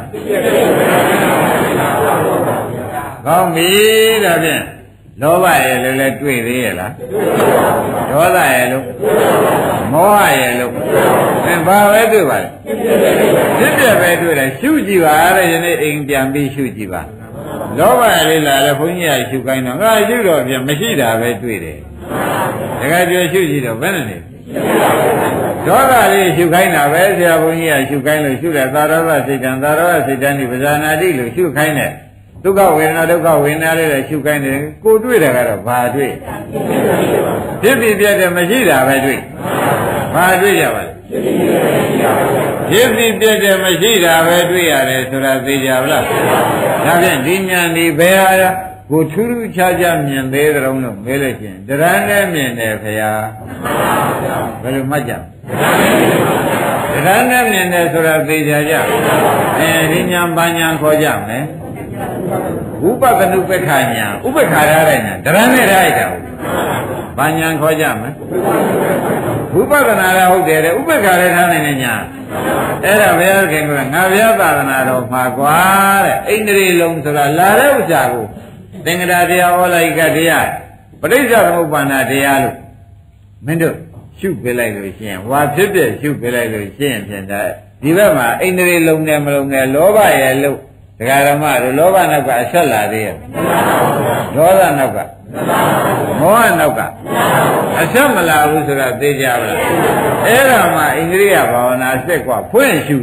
ကောင်းပြီဒါဖြင့်လောဘရဲ့လည်းလည်းတွေ့သေးရဲ့လားဒေါသရဲ့လို့မောဟရဲ့လို့အဲဘာပဲတွေ့ပါလဲဖြစ်ပျက်ပဲတွေ့တယ်ရှုကြည့်ပါတဲ့ယနေ့အိမ်ပြန်ပြီးရှုကြည့်ပါလောဘလေးလာလဲဘုန်းကြီးကရှုခိုင်းတော့ငါရှုတော့ပြန်မရှိတာပဲတွေ့တယ်တကယ်ကြွရှုကြည့်တော့ဘယ်နဲ့နေဒေါသလေးရှုခိုင်းတာပဲဆရာဘုန်းကြီးကရှုခိုင်းလို့ရှုတယ်သာရောဂစိတ်တံသာရောဂစိတ်တံဒီပဇာနာတိလို့ရှုခိုင်းတယ်ဒုက္ခဝေဒနာဒုက္ခဝေဒနာလေးလည်းရှုခိုင်းတယ်ကိုတွေ့တယ်ကတော့ဘာတွေ့ဖြစ်ဖြစ်ပြတဲ့မရှိတာပဲတွေ့ဘာတွေ့ကြပါလဲဖြစ်ဖြစ်ပြတဲ့မရှိတာပဲတွေ့ရတယ်ဆိုတာသိကြပါလားဒါဖြင့်ဒီဉာဏ်ဒီဘယ်ဟာကိုထူးထူးခြားခြားမြင်သေးတယ်လို့မေးလို့ချင်းတရဏနဲ့မြင်တယ်ခင်ဗျာဘယ်လိုမှတ်ကြတရဏနဲ့မြင်တယ်ဆိုတာသိကြကြအဲဒီဉာဏ်ဘာဉာဏ်ခေါ်ကြမယ်ဝိပဿနာဥပ္ပခာညာဥပ္ပခာရတဲ့ညာတရဏနဲ့ထားရတာဘာညာခေါ်ကြမလဲဝိပဿနာလည်းဟုတ်တယ်တဲ့ဥပ္ပခာလည်းထားနိုင်တဲ့ညာအဲ့ဒါဘုရားခင်ကငါဘုရားသာသနာတော်မှာကွာတဲ့ဣန္ဒြေလုံးဆိုတာလာတဲ့ဥစ္စာကိုသင်္ကရာတရားဩလိုက်ကတရားပဋိစ္စသမုပ္ပါဒတရားလို့မင်းတို့ရှုပေးလိုက်လို့ရှိရင်ဝါဖြစ်ဖြစ်ရှုပေးလိုက်လို့ရှိရင်ဖြင့်ဒါဒီဘက်မှာဣန္ဒြေလုံးနဲ့မလုံးနဲ့လောဘရဲ့လို့ဒကာရမတို့လောဘနောက်က အဆက်လာသေးရဲ့ဒေါသနောက်ကမောဟနောက်က အဆက်မလာဘူးဆိုတာသိကြပါလားအဲ့ဒါမှဣန္ဒြိယဘာဝနာစက်ကဖွင့်ရှု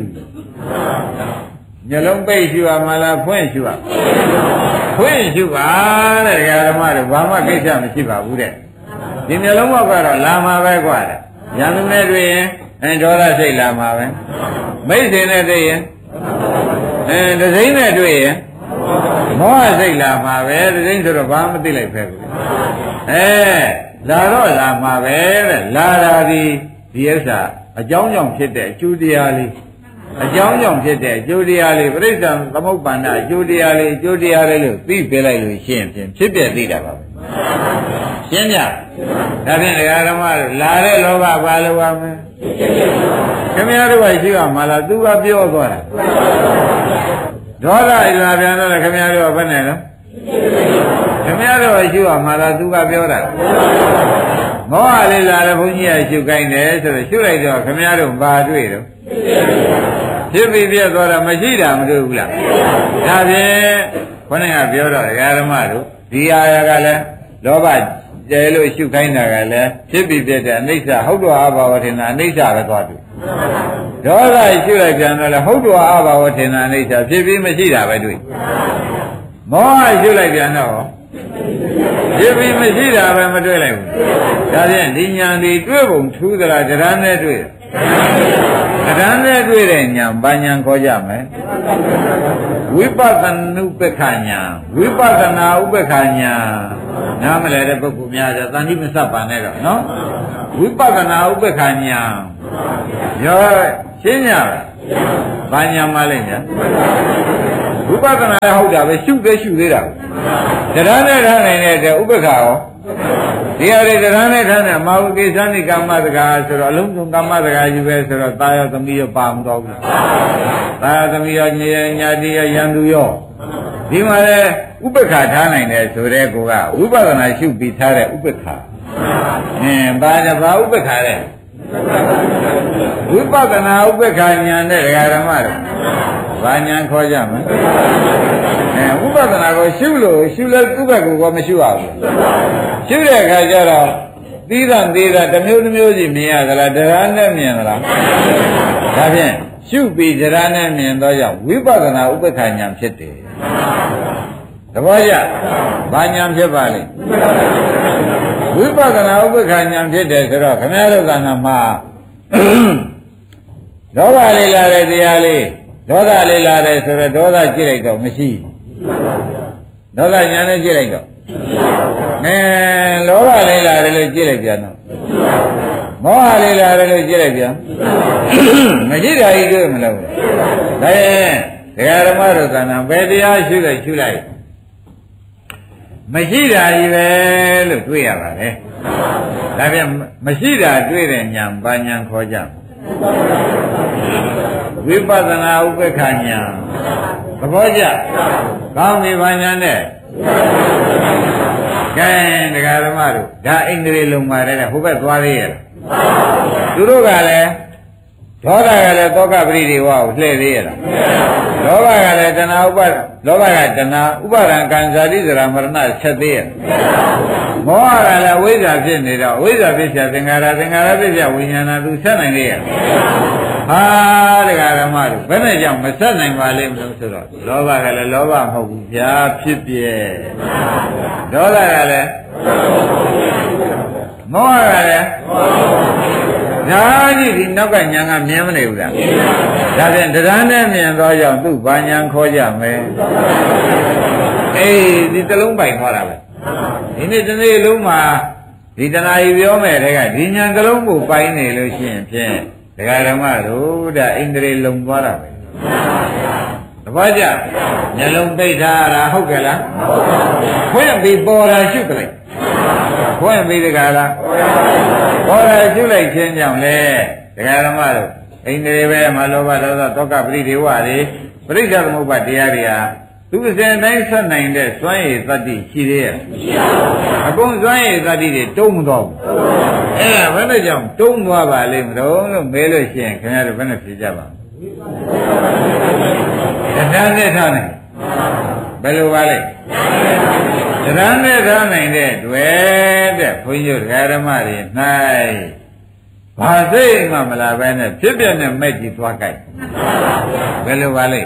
မျိုးလုံးပိတ်ရှုရမလားဖွင့်ရှုရဖွင့်ရှုပါတဲ့ဒကာရမတို့ဘာမှကိစ္စမရှိပါဘူးတဲ့ဒီမျိုးလုံးဘောက်ကတော့လာမှာပဲကွာတဲ့ရံသူနဲ့တွေ့ရင်အဲဒေါသစိတ်လာမှာပဲမိတ်ဆွေနဲ့တွေ့ရင်အဲဒဇိမ့်နဲ့တွေ့ရင်မောဟစိတ်လာမှာပဲဒဇိမ့်ဆိုတော့ဘာမှမသိလိုက်ဖဲဘူးအဲလာတော့လာမှာပဲတဲ့လာတာဒီဒီဥစ္စာအကြောင်းကြောင့်ဖြစ်တဲ့အကျိုးတရားလေးအကြောင်းကြောင့်ဖြစ်တဲ့အကျိုးတရားလေးပြိဿံသမုပ္ပန္နအကျိုးတရားလေးအကျိုးတရားလေးလို့သိပေးလိုက်လို့ရှင်းဖြင့်ဖြစ်ပြသိတာပါပဲရှင်းကြဒါဖြင့်ဒကာဓမ္မတို့လာတဲ့လောဘဘာလို့ပါမလဲခင်ဗျားတို့ကရှိရမှာလားသူကပြောသွားတာဒေါသဣလာပြန်တော့ခင်ဗျားတို့ကဘယ်နဲ့လဲခင်ဗျားတို့ကရှိရမှာလားသူကပြောတာမောဟလေးလာတယ်ဘုန်းကြီးကရှုခိုင်းတယ်ဆိုတော့ရှုလိုက်တော့ခင်ဗျားတို့ဘာတွေ့တော့ဖြစ်ပြီးပြတ်သွားတာမရှိတာမတွေ့ဘူးလားဒါဖြင့်ခေါင်းကပြောတော့ဒကာဓမ္မတို့ဒီအာရကလည်းလောဘကျဲလို့ရှုခိုင်းတာကလည်းဖြစ်ပြီးပြတ်တဲ့အနိစ္စဟုတ်တော်အဘာဝထင်တာအနိစ္စပဲသွားတွေ့ဒေါသရှုလိုက်ပြန်တော့လည်းဟုတ်တော်အဘာဝထင်တာအနိစ္စဖြစ်ပြီးမရှိတာပဲတွေ့မောဟရှုလိုက်ပြန်တော့ဖြစ်ပြီးမရှိတာပဲမတွေ့လိုက်ဘူးဒါဖြင့်ဒီညာဒီတွေ့ပုံထူးသလားတရားနဲ့တွေ့တရားနဲ့တွေ့တဲ့ညာဘာညာခေါ်ကြမယ်ဝိပဿနာဥပ္ပခာညာဝိပဿနာဥပ္ပခာညာနားမလဲတဲ့ပုဂ္ဂိုလ်များတယ်တန်တိမစပ်ပါနဲ့တော့နော်ဝိပဿနာဥပ္ပခာညာရောရှင်းညာဘာညာမလဲညာဝိပဿနာလည်းဟုတ်တာပဲရှုသေးရှုသေးတာတရားနဲ့ထားနိုင်တဲ့ဥပ္ပခါရောဒီဟာတွေတရားနဲ့ထားနေမာဝကိသနိကာမတကာဆိုတော့အလုံးစုံကာမတကာယူပဲဆိုတော့တာယောသမီးရောပါမတော့ဘူးတာယောသမီးရောညညာတိရောယံသူရောဒီမှာလေဥပ္ပခါထားနိုင်တယ်ဆိုတဲ့ကောကဝိပဿနာရှုပြီးထားတဲ့ဥပ္ပခါအင်းဘာလဲဘာဥပ္ပခါလဲဝိပဿနာဥပ္ပခါဉာဏ်နဲ့ဒကာဓမ္မတို့ဘာဉာဏ်ခေါ်ကြမလဲအဲဥပဒနာကိုရှုလို့ရှုလဲဥပ္ပကိုကမရှုရဘူးရှုတဲ့အခါကျတော့သီးသန့်သေးတာတစ်မျိုးတစ်မျိုးစီမြင်ရသလားတရားနဲ့မြင်သလားဒါဖြင့်ရှုပြီးတရားနဲ့မြင်တော့ကြောင့်ဝိပဿနာဥပ္ပခာဉာဏ်ဖြစ်တယ်တပည့်ကြဘာဉာဏ်ဖြစ်ပါလိမ့်ဝိပဿနာဥပ္ပခာဉာဏ်ဖြစ်တယ်ဆိုတော့ခမည်းတော်ကနာမှာဒေါသလေးလာတဲ့တရားလေးဒေါသလေးလာတယ်ဆိုတော့ဒေါသကြည့်လိုက်တော့မရှိဒေါသညာနဲ့ကြည့်လိုက်တော့အဲလောဘလေးလာတယ်လို့ကြည့်လိုက်ပြန်တော့မောဟလေးလာတယ်လို့ကြည့်လိုက်ပြန်မရှိတာကြီးတွေ့မလို့ဒါရင်ဒကာဓမ္မတို့ကဏ္ဍဘယ်တရားရှုလိုက်ရှုလိုက်မရှိတာကြီးပဲလို့တွေ့ရပါတယ်ဒါပြန်မရှိတာတွေ့တဲ့ဉာဏ်ဘာဉာဏ်ခေါ်ကြဝိပဿနာဥပ္ပခာဉာဏ်သဘောကျကောင်းပြီဘာဉာဏ်နဲ့ကဲတရားဓမ္မတို့ဒါအိန္ဒြေလုံးပါတယ်ဟိုဘက်သွားသေးရဲ့သူတို့ကလည်းဒေါသကလည်းသောကပရိဒီဝကိုလှည့်သေးရဲ့လားလောဘကလည်းတဏှာဥပါလောဘကတဏှာဥပါဒံကံဇာတိဇရာမရဏဆက်သေးရဲ့မောဟကလည်းဝိဇ္ဇာဖြစ်နေတော့ဝိဇ္ဇာဖြစ်ချာသင်္ခါရသင်္ခါရဖြစ်ချာဝိညာဏသူဆက်နိုင်သေးရဲ့ဟာတရားဓမ္မတို့ဘယ်နဲ့ကြောင့်မဆက်နိုင်ပါလိမ့်မလို့ဆိုတော့လောဘကလည်းလောဘမဟုတ်ဘူးဗျာဖြစ်ပြဲဒေါသကလည်းမောဟကလည်းဒါကြီးဒီနောက်ကညာကမြင်မနေဘူးလားဒါဖြင့်တရားနဲ့မြင်တော့ကြောင့်သူ့ဘာညာခေါ်ကြမယ်အေးဒီတလုံးပိုင်ခေါ်တာပဲဒီနေ့တစ်နေ့လုံးမှာဒီတဏှာကြီးပြောမယ်တဲ့ကဒီညာတလုံးကိုပိုင်နေလို့ရှိရင်ဖြင့်ဒကာဓမ္မတို့ဒါအိန္ဒြေလုံသွားတာပဲတပည့်ကြမျက်လုံးပိတ်ထားတာဟုတ်ကဲ့လားခွင့်ပြီးပေါ်တာရှုကြလိုက်ခွင့်ပြီးတကားလားပေါ်တာရှုလိုက်ခြင်းကြောင့်လေဒကာဓမ္မတို့အိန္ဒြေပဲမလောဘဒေါသတောကပရိဒေဝတွေပရိစ္ဆေသမုပ္ပါတရားတွေဟာသူအစဉ်တိုင်းဆက်နိုင်တဲ့စွမ်းရည်သတ္တိရှိသေးရဲ့မရှိပါဘူးအကုန်စွမ်းရည်သတ္တိတွေတုံးမတော့ဘူးအဲ့ဒါဘယ်နဲ့ကြောင့်တုံးသွားပါလိမ့်မလို့လို့မဲလို့ရှိရင်ခင်ဗျားတို့ဘယ်နဲ့ဖြေကြပါတရားနဲ့ထားနိုင်ဘယ်လိုပါလဲတရားနဲ့ထားနိုင်တဲ့တွေ့တဲ့ဘုန်းကြီးတို့ဓမ္မတွေ၌ဘာစိတ်မှမလာပဲနဲ့ဖြစ်ပြနဲ့မဲ့ကြည့်သွားကြိုက်ဘယ်လိုပါလဲ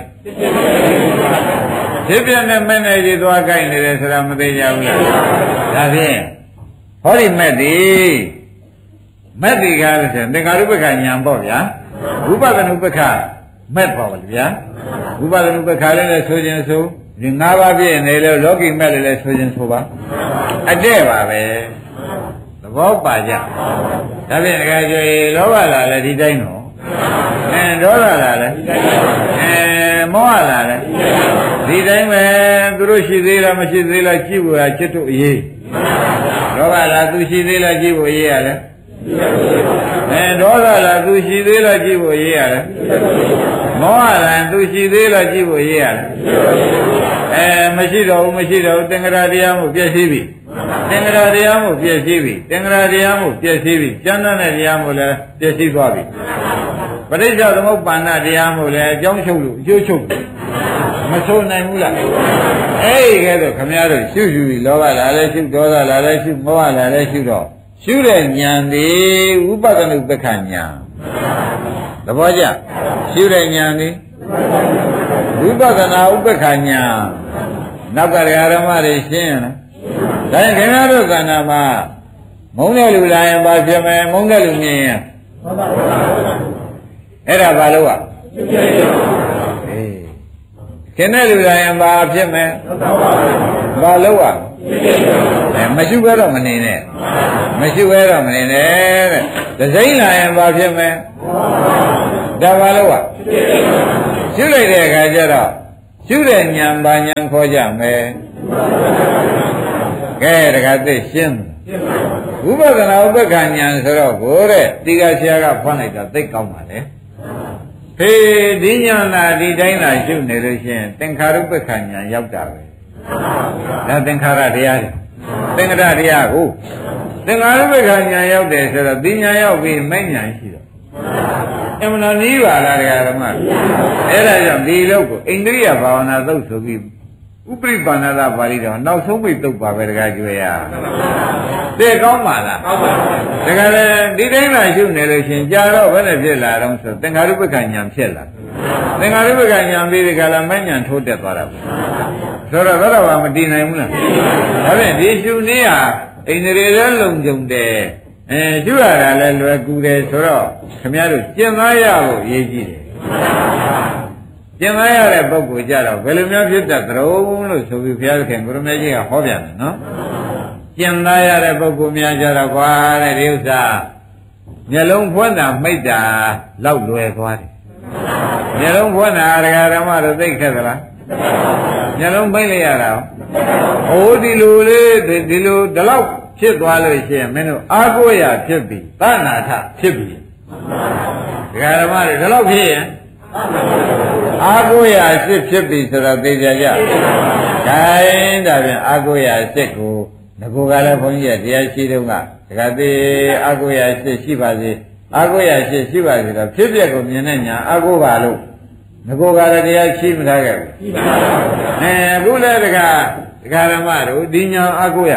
ဖြစ်ပြနဲ့မဲ့နဲ့ကြည့်သွားကြိုက်နေတယ်ဆိုတာမသိကြဘူးလားဒါဖြင့်ဟောဒီမဲ့ဒီမဲ့ဒီကားလို့ဆိုရင်သင်္ခါရုပ္ပခဉာဏ်ပေါ့ဗျာဝိပဿနာဥပ္ပခမဲ့ပေါ့ဗျာဝိပဿနာဥပ္ပခလည်းလည်းဆိုခြင်းဆိုဒီ၅ပါးပြည့်နေလို့လောကီမဲ့လည်းလည်းဆိုခြင်းဆိုပါအတဲ့ပါပဲသဘောပါကြဒါဖြင့်တခါကျရင်လောဘလာလည်းဒီတိုင်းတော့အဲဒေါသလာလည်းအဲမောဟလာလည်းဒီတိုင်းပဲသူတို့ရှိသေးလားမရှိသေးလားကြည့်ဖို့ချစ်တို့အရေးလောဘလာသူရှိသေးလားကြည့်ဖို့အရေးရလဲအဲဒေါသလာသူရှိသေးလားကြည့်ဖို့အရေးရလဲမောဟလာသူရှိသေးလားကြည့်ဖို့အရေးရလဲအဲမရှိတော့ဘူးမရှိတော့ဘူးသင်္ခါရတရားမှုပြည့်စည်ပြီသင်္ခါရတရားမှုပြည့်စည်ပြီသင်္ခါရတရားမှုပြည့်စည်ပြီကျမ်းသာတဲ့တရားမှုလည်းပြည့်စည်သွားပြီပရိစ္ဆေသမုပ္ပါဒတရားမှုလည်းအကြောင်းချုပ်လို့အကျိုးချုပ်မဆိုးနိုင်ဘူးလားအဲ့ဒီကဲတော့ခမည်းတော်ရှုရှုပြီးလောဘလာလဲရှုဒေါသလာလဲရှုမောဟလာလဲရှုတော့ရှုတဲ့ဉာဏ်ဒီဝိပဿနာဥပ္ပခဉာဏ်သဘောကျရှုတဲ့ဉာဏ်ဒီဝိပဿနာဥပ္ပခဉာဏ်နောက်ကဓမ္မတွေရှင်းရလားဒါရင်ခင်ဗျားတို့ကဏ္ဍမှာမုန်းတဲ့လူလာရင်ဘာဖြစ်မလဲမုန်းတဲ့လူမြင်ရင်အဲ့ဒါဘာလို့อ่ะအေးခင်တဲ့လူလာရင်ဘာဖြစ်မလဲဘာလို့อ่ะအဲမရှိဘဲတော့မနေနဲ့မရှိဘဲတော့မနေနဲ့တဲ့ဒစိမ့်လာရင်ဘာဖြစ်မလဲဒါဘာလို့อ่ะရှုလိုက်တဲ့အခါကျတော့ရှုတဲ့ဉာဏ်ဘာဉာဏ်ခေါ်ကြမယ်ကဲတခါသိရှင်းဝိပဿနာဥပ္ပခဉာဏ်ဆိုတော့ကိုတဲ့တိကဆရာကဖွင့်လိုက်တာသိကောင်းပါလေဖေးဒီဉာဏ်သာဒီတိုင်းသာရှုနေလို့ရှိရင်သင်္ခါရုပ္ပခဉာဏ်ရောက်တာပဲဒါသင်္ခါရတရားတွေသင်္ခါရတရားကိုသင်္ခါရုပ္ပခဉာဏ်ရောက်တယ်ဆိုတော့ဒီဉာဏ်ရောက်ပြီးမဲ့ဉာဏ်ရှိတော့အမှန်တော့နီးပါလားတရားဓမ္မအဲ့ဒါကြောင့်ဒီလောက်ကိုအိန္ဒြိယဘာဝနာသုတ်ဆိုပြီးဥပရိပါဏသပါဠိတော်နောက်ဆုံးပိတ်သုတ်ပါပဲတကားကျွေးရသိကောင်းပါလားတကယ်လေဒီတိုင်းမှရှုနေလို့ရှင်ကြာတော့ဘယ်နဲ့ဖြစ်လာတော့ဆိုသင်္ခါရုပ္ပခဉာဏ်ဖြစ်လာသင်္ခါရုပ္ပခဉာဏ်ပြီးဒီကလာမဉဏ်ထိုးတက်သွားတာပဲဆိုတော့ဘယ်တော့မှမတည်နိုင်ဘူးလားဒါဖြင့်ဒီရှုနည်းဟာအိန္ဒြေလည်းလုံကြုံတယ်အဲရှုရတာလည်းလွယ်ကူတယ်ဆိုတော့ခင်ဗျားတို့ကျင့်သားရဖို့အရေးကြီးတယ်ကျင့်သားရတဲ့ပုဂ္ဂိုလ်ကြတော့ဘယ်လိုမျိုးဖြစ်တတ်သလဲလို့ဆိုပြီးဘုရားသခင်ကိုရမေကြီးကဟောပြန်တယ်နော်ကျင့်သားရတဲ့ပုဂ္ဂိုလ်များကြတော့ကွာတဲ့ဒီဥစ္စာမျက်လုံးဖွင့်တာမိတ်တာလောက်လွယ်သွားတယ်မျက်လုံးဖွင့်တာဒကာဓမ္မတို့သိခဲ့သလားမျက်လုံးပိတ်လိုက်ရတာဟိုဒီလိုလေးဒီလိုဒီလောက်ဖြစ်သွားလို့ရှိရင်မင်းတို့အာကိုရဖြစ်ပြီသနာထဖြစ်ပြီဒကာဓမ္မတွေဒီလောက်ဖြစ်ရင်အာကိုရအစ်ဖြစ်ပြီဆိုတော့သိကြကြခိုင်းဒါပြန်အာကိုရအစ်ကိုငကိုကလည်းဘုန်းကြီးကတရားရှိတုန်းကဒကာသေးအာကိုရအစ်ရှိပါစေအာကိုရအစ်ရှိပါစေတော့ဖြစ်ပျက်ကိုမြင်တဲ့ညာအာကိုပါလို့ငကိုကလည်းတရားရှိမထားခဲ့ဘူးရှိပါဘူးအဲအခုလည်းဒကာဒကာဓမ္မတို့ဒီညာအာကိုရ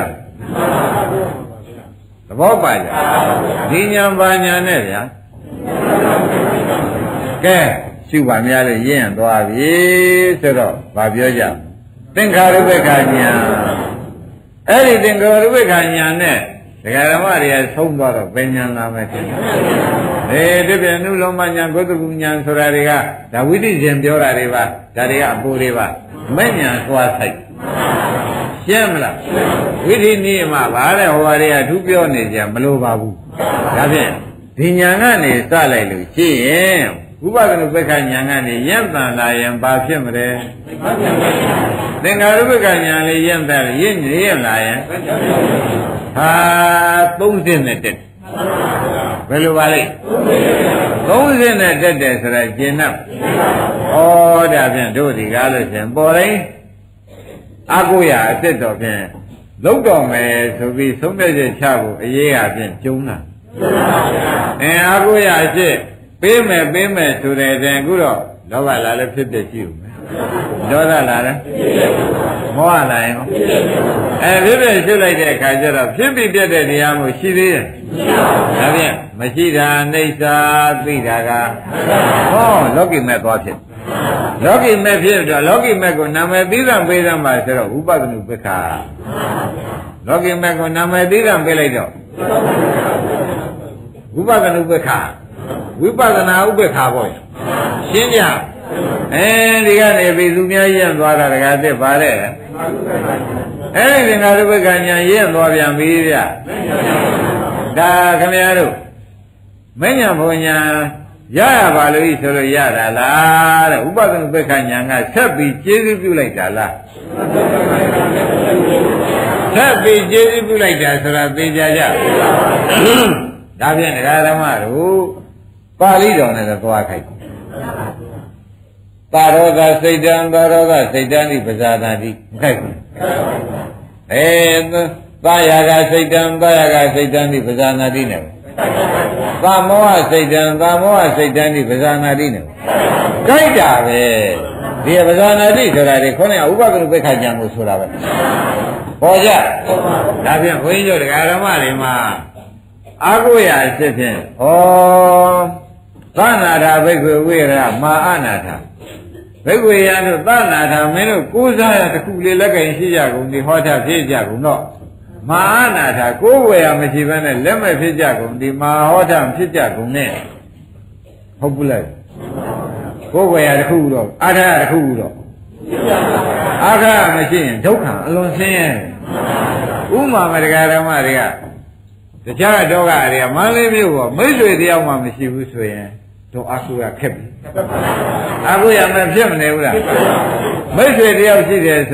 သဘောပါကြဒီညာပါညာနဲ့ဗျာကဲရှုပါများလို့ရင့်သွားပြီဆိုတော့ဗာပြောကြသင်္ခါရုပ္ပခာညာအဲ့ဒီသင်္ခါရုပ္ပခာညာနဲ့ဒကာဓမ္မတွေကဆုံးသွားတော့ပညာလာမယ်ဖြစ်တယ်အေးဒီပြနုလုံးမညာဂုတ္တကုညာဆိုတာတွေကဒါဝိသိရှင်ပြောတာတွေပါဒါတွေကအပူတွေပါမဲ့ညာသွားဆိုင်ရှင်းမလားဝိသိနည်းမှာဗါတဲ့ဟောတွေကသူပြောနေကြမလိုပါဘူးဒါဖြင့်ဒီညာကနေစလိုက်လို့ရှိရင်ဥပဒနုပ္ပခညာကနေယံတန်လာရင်ဘာဖြစ်မလဲသင်္ခါရုပ္ပခညာလေးယံတန်ရင့်ရင့်လာရင်ဟာသုံးစင်းနဲ့တက်ဘယ်လိုပါလဲသုံးစင်းနဲ့တက်တယ်ဆိုတော့ကျင်납ဩဒါဖြင့်တို့ဒီကားလို့ရှင်ပေါ်တိုင်းအာကိုရအစ်စ်တော်ဖြင့်လုံးတော်မယ်ဆိုပြီးသုံးတဲ့ချက်ချဖို့အရေးအပြင်ကျုံးတာအဲအာကိုရအစ်စ်ပေးမယ်ပေးမယ်ဆိုတဲ့တဲ့အခုတော့လောဘလာလည်းဖြစ်ဖြစ်ရှိဦးမယ်ဒေါသလာလည်းမောဟလာရင်အဲဖြစ်ဖြစ်ရှိလိုက်တဲ့အခါကျတော့ဖြစ်ပြီးပြတ်တဲ့တရားမျိုးရှိသေးရဲ့ဒါဖြင့်မရှိတာအိဋ္ဌာသိတာကဟောလောကီမဲ့သွားဖြစ်လောကီမဲ့ဖြစ်တော့လောကီမဲ့ကိုနာမည်သီးသန့်ပေးသမှာဆိုတော့ဥပဒနုပ္ပခာလောကီမဲ့ကိုနာမည်သီးသန့်ပေးလိုက်တော့ဥပဒနုပ္ပခာဝိပဿနာဥပ္ပခါပေါ့ရှင်းကြအဲဒီကနေပြီသူများရင့်သွားတာတကားတက်ပါတဲ့အဲဒီငါတို့ဘက်ကညာရင့်သွားပြန်ပြီဗျဒါခင်ဗျားတို့မဉ္ဇဉ်ဘုံညာရရပါလို့ဤဆိုလို့ရတာလားတဲ့ဥပဒနာဥပ္ပခညာကဆက်ပြီးကျေးဇူးပြုလိုက်တာလားဆက်ပြီးကျေးဇူးပြုလိုက်တာဆိုတာသိကြကြဒါဖြင့်ဒကာဓမ္မတို့ပါဠိတော်နဲ့တော့သွားခိုက်သာရောဂစိတ်တံသာရောဂစိတ်တံဒီပဇာတာတိမခိုက်ဘူးအဲသာယာကစိတ်တံသာယာကစိတ်တံဒီပဇာနာတိနဲ့သာမောဟစိတ်တံသာမောဟစိတ်တံဒီပဇာနာတိနဲ့ခိုက်တာပဲဒီပဇာနာတိဆိုတာဒီခေါင်းကဥပဒုပ္ပခဉာဏ်ကိုဆိုတာပဲပေါ်ကြဒါဖြင့်ဘုန်းကြီးတို့တရားဓမ္မတွေမှာအာကိုရအဖြစ်ဖြင့်ဩသနာထာဘိက္ခွေဝိရမာအနာထာဘိက္ခွေရတို့သနာထာမင်းတို့ကိုးစားရတစ်ခုလေးလက်ကင်ရှိကြကုန်ဒီဟောတာဖြစ်ကြကုန်တော့မာအနာထာကိုးဝယ်ရမရှိဘဲနဲ့လက်မဲ့ဖြစ်ကြကုန်ဒီမာဟောတာဖြစ်ကြကုန်နဲ့ဟုတ်ဘူးလားကိုးဝယ်ရတစ်ခုတော့အာထာတစ်ခုတော့အာထာမရှိရင်ဒုက္ခအလွန်ဆင်းရဲဥမာမတရားဓမ္မတွေကတခြားတော့ကတွေကမန္တလေးမြို့ပေါ်မိတ်ဆွေတယောက်မှမရှိဘူးဆိုရင်တော့အာကိုရခက်ပြီအာကိုရမဖြစ်မနေဘူးလားမိတ်ဆွေတယောက်ရှိတယ်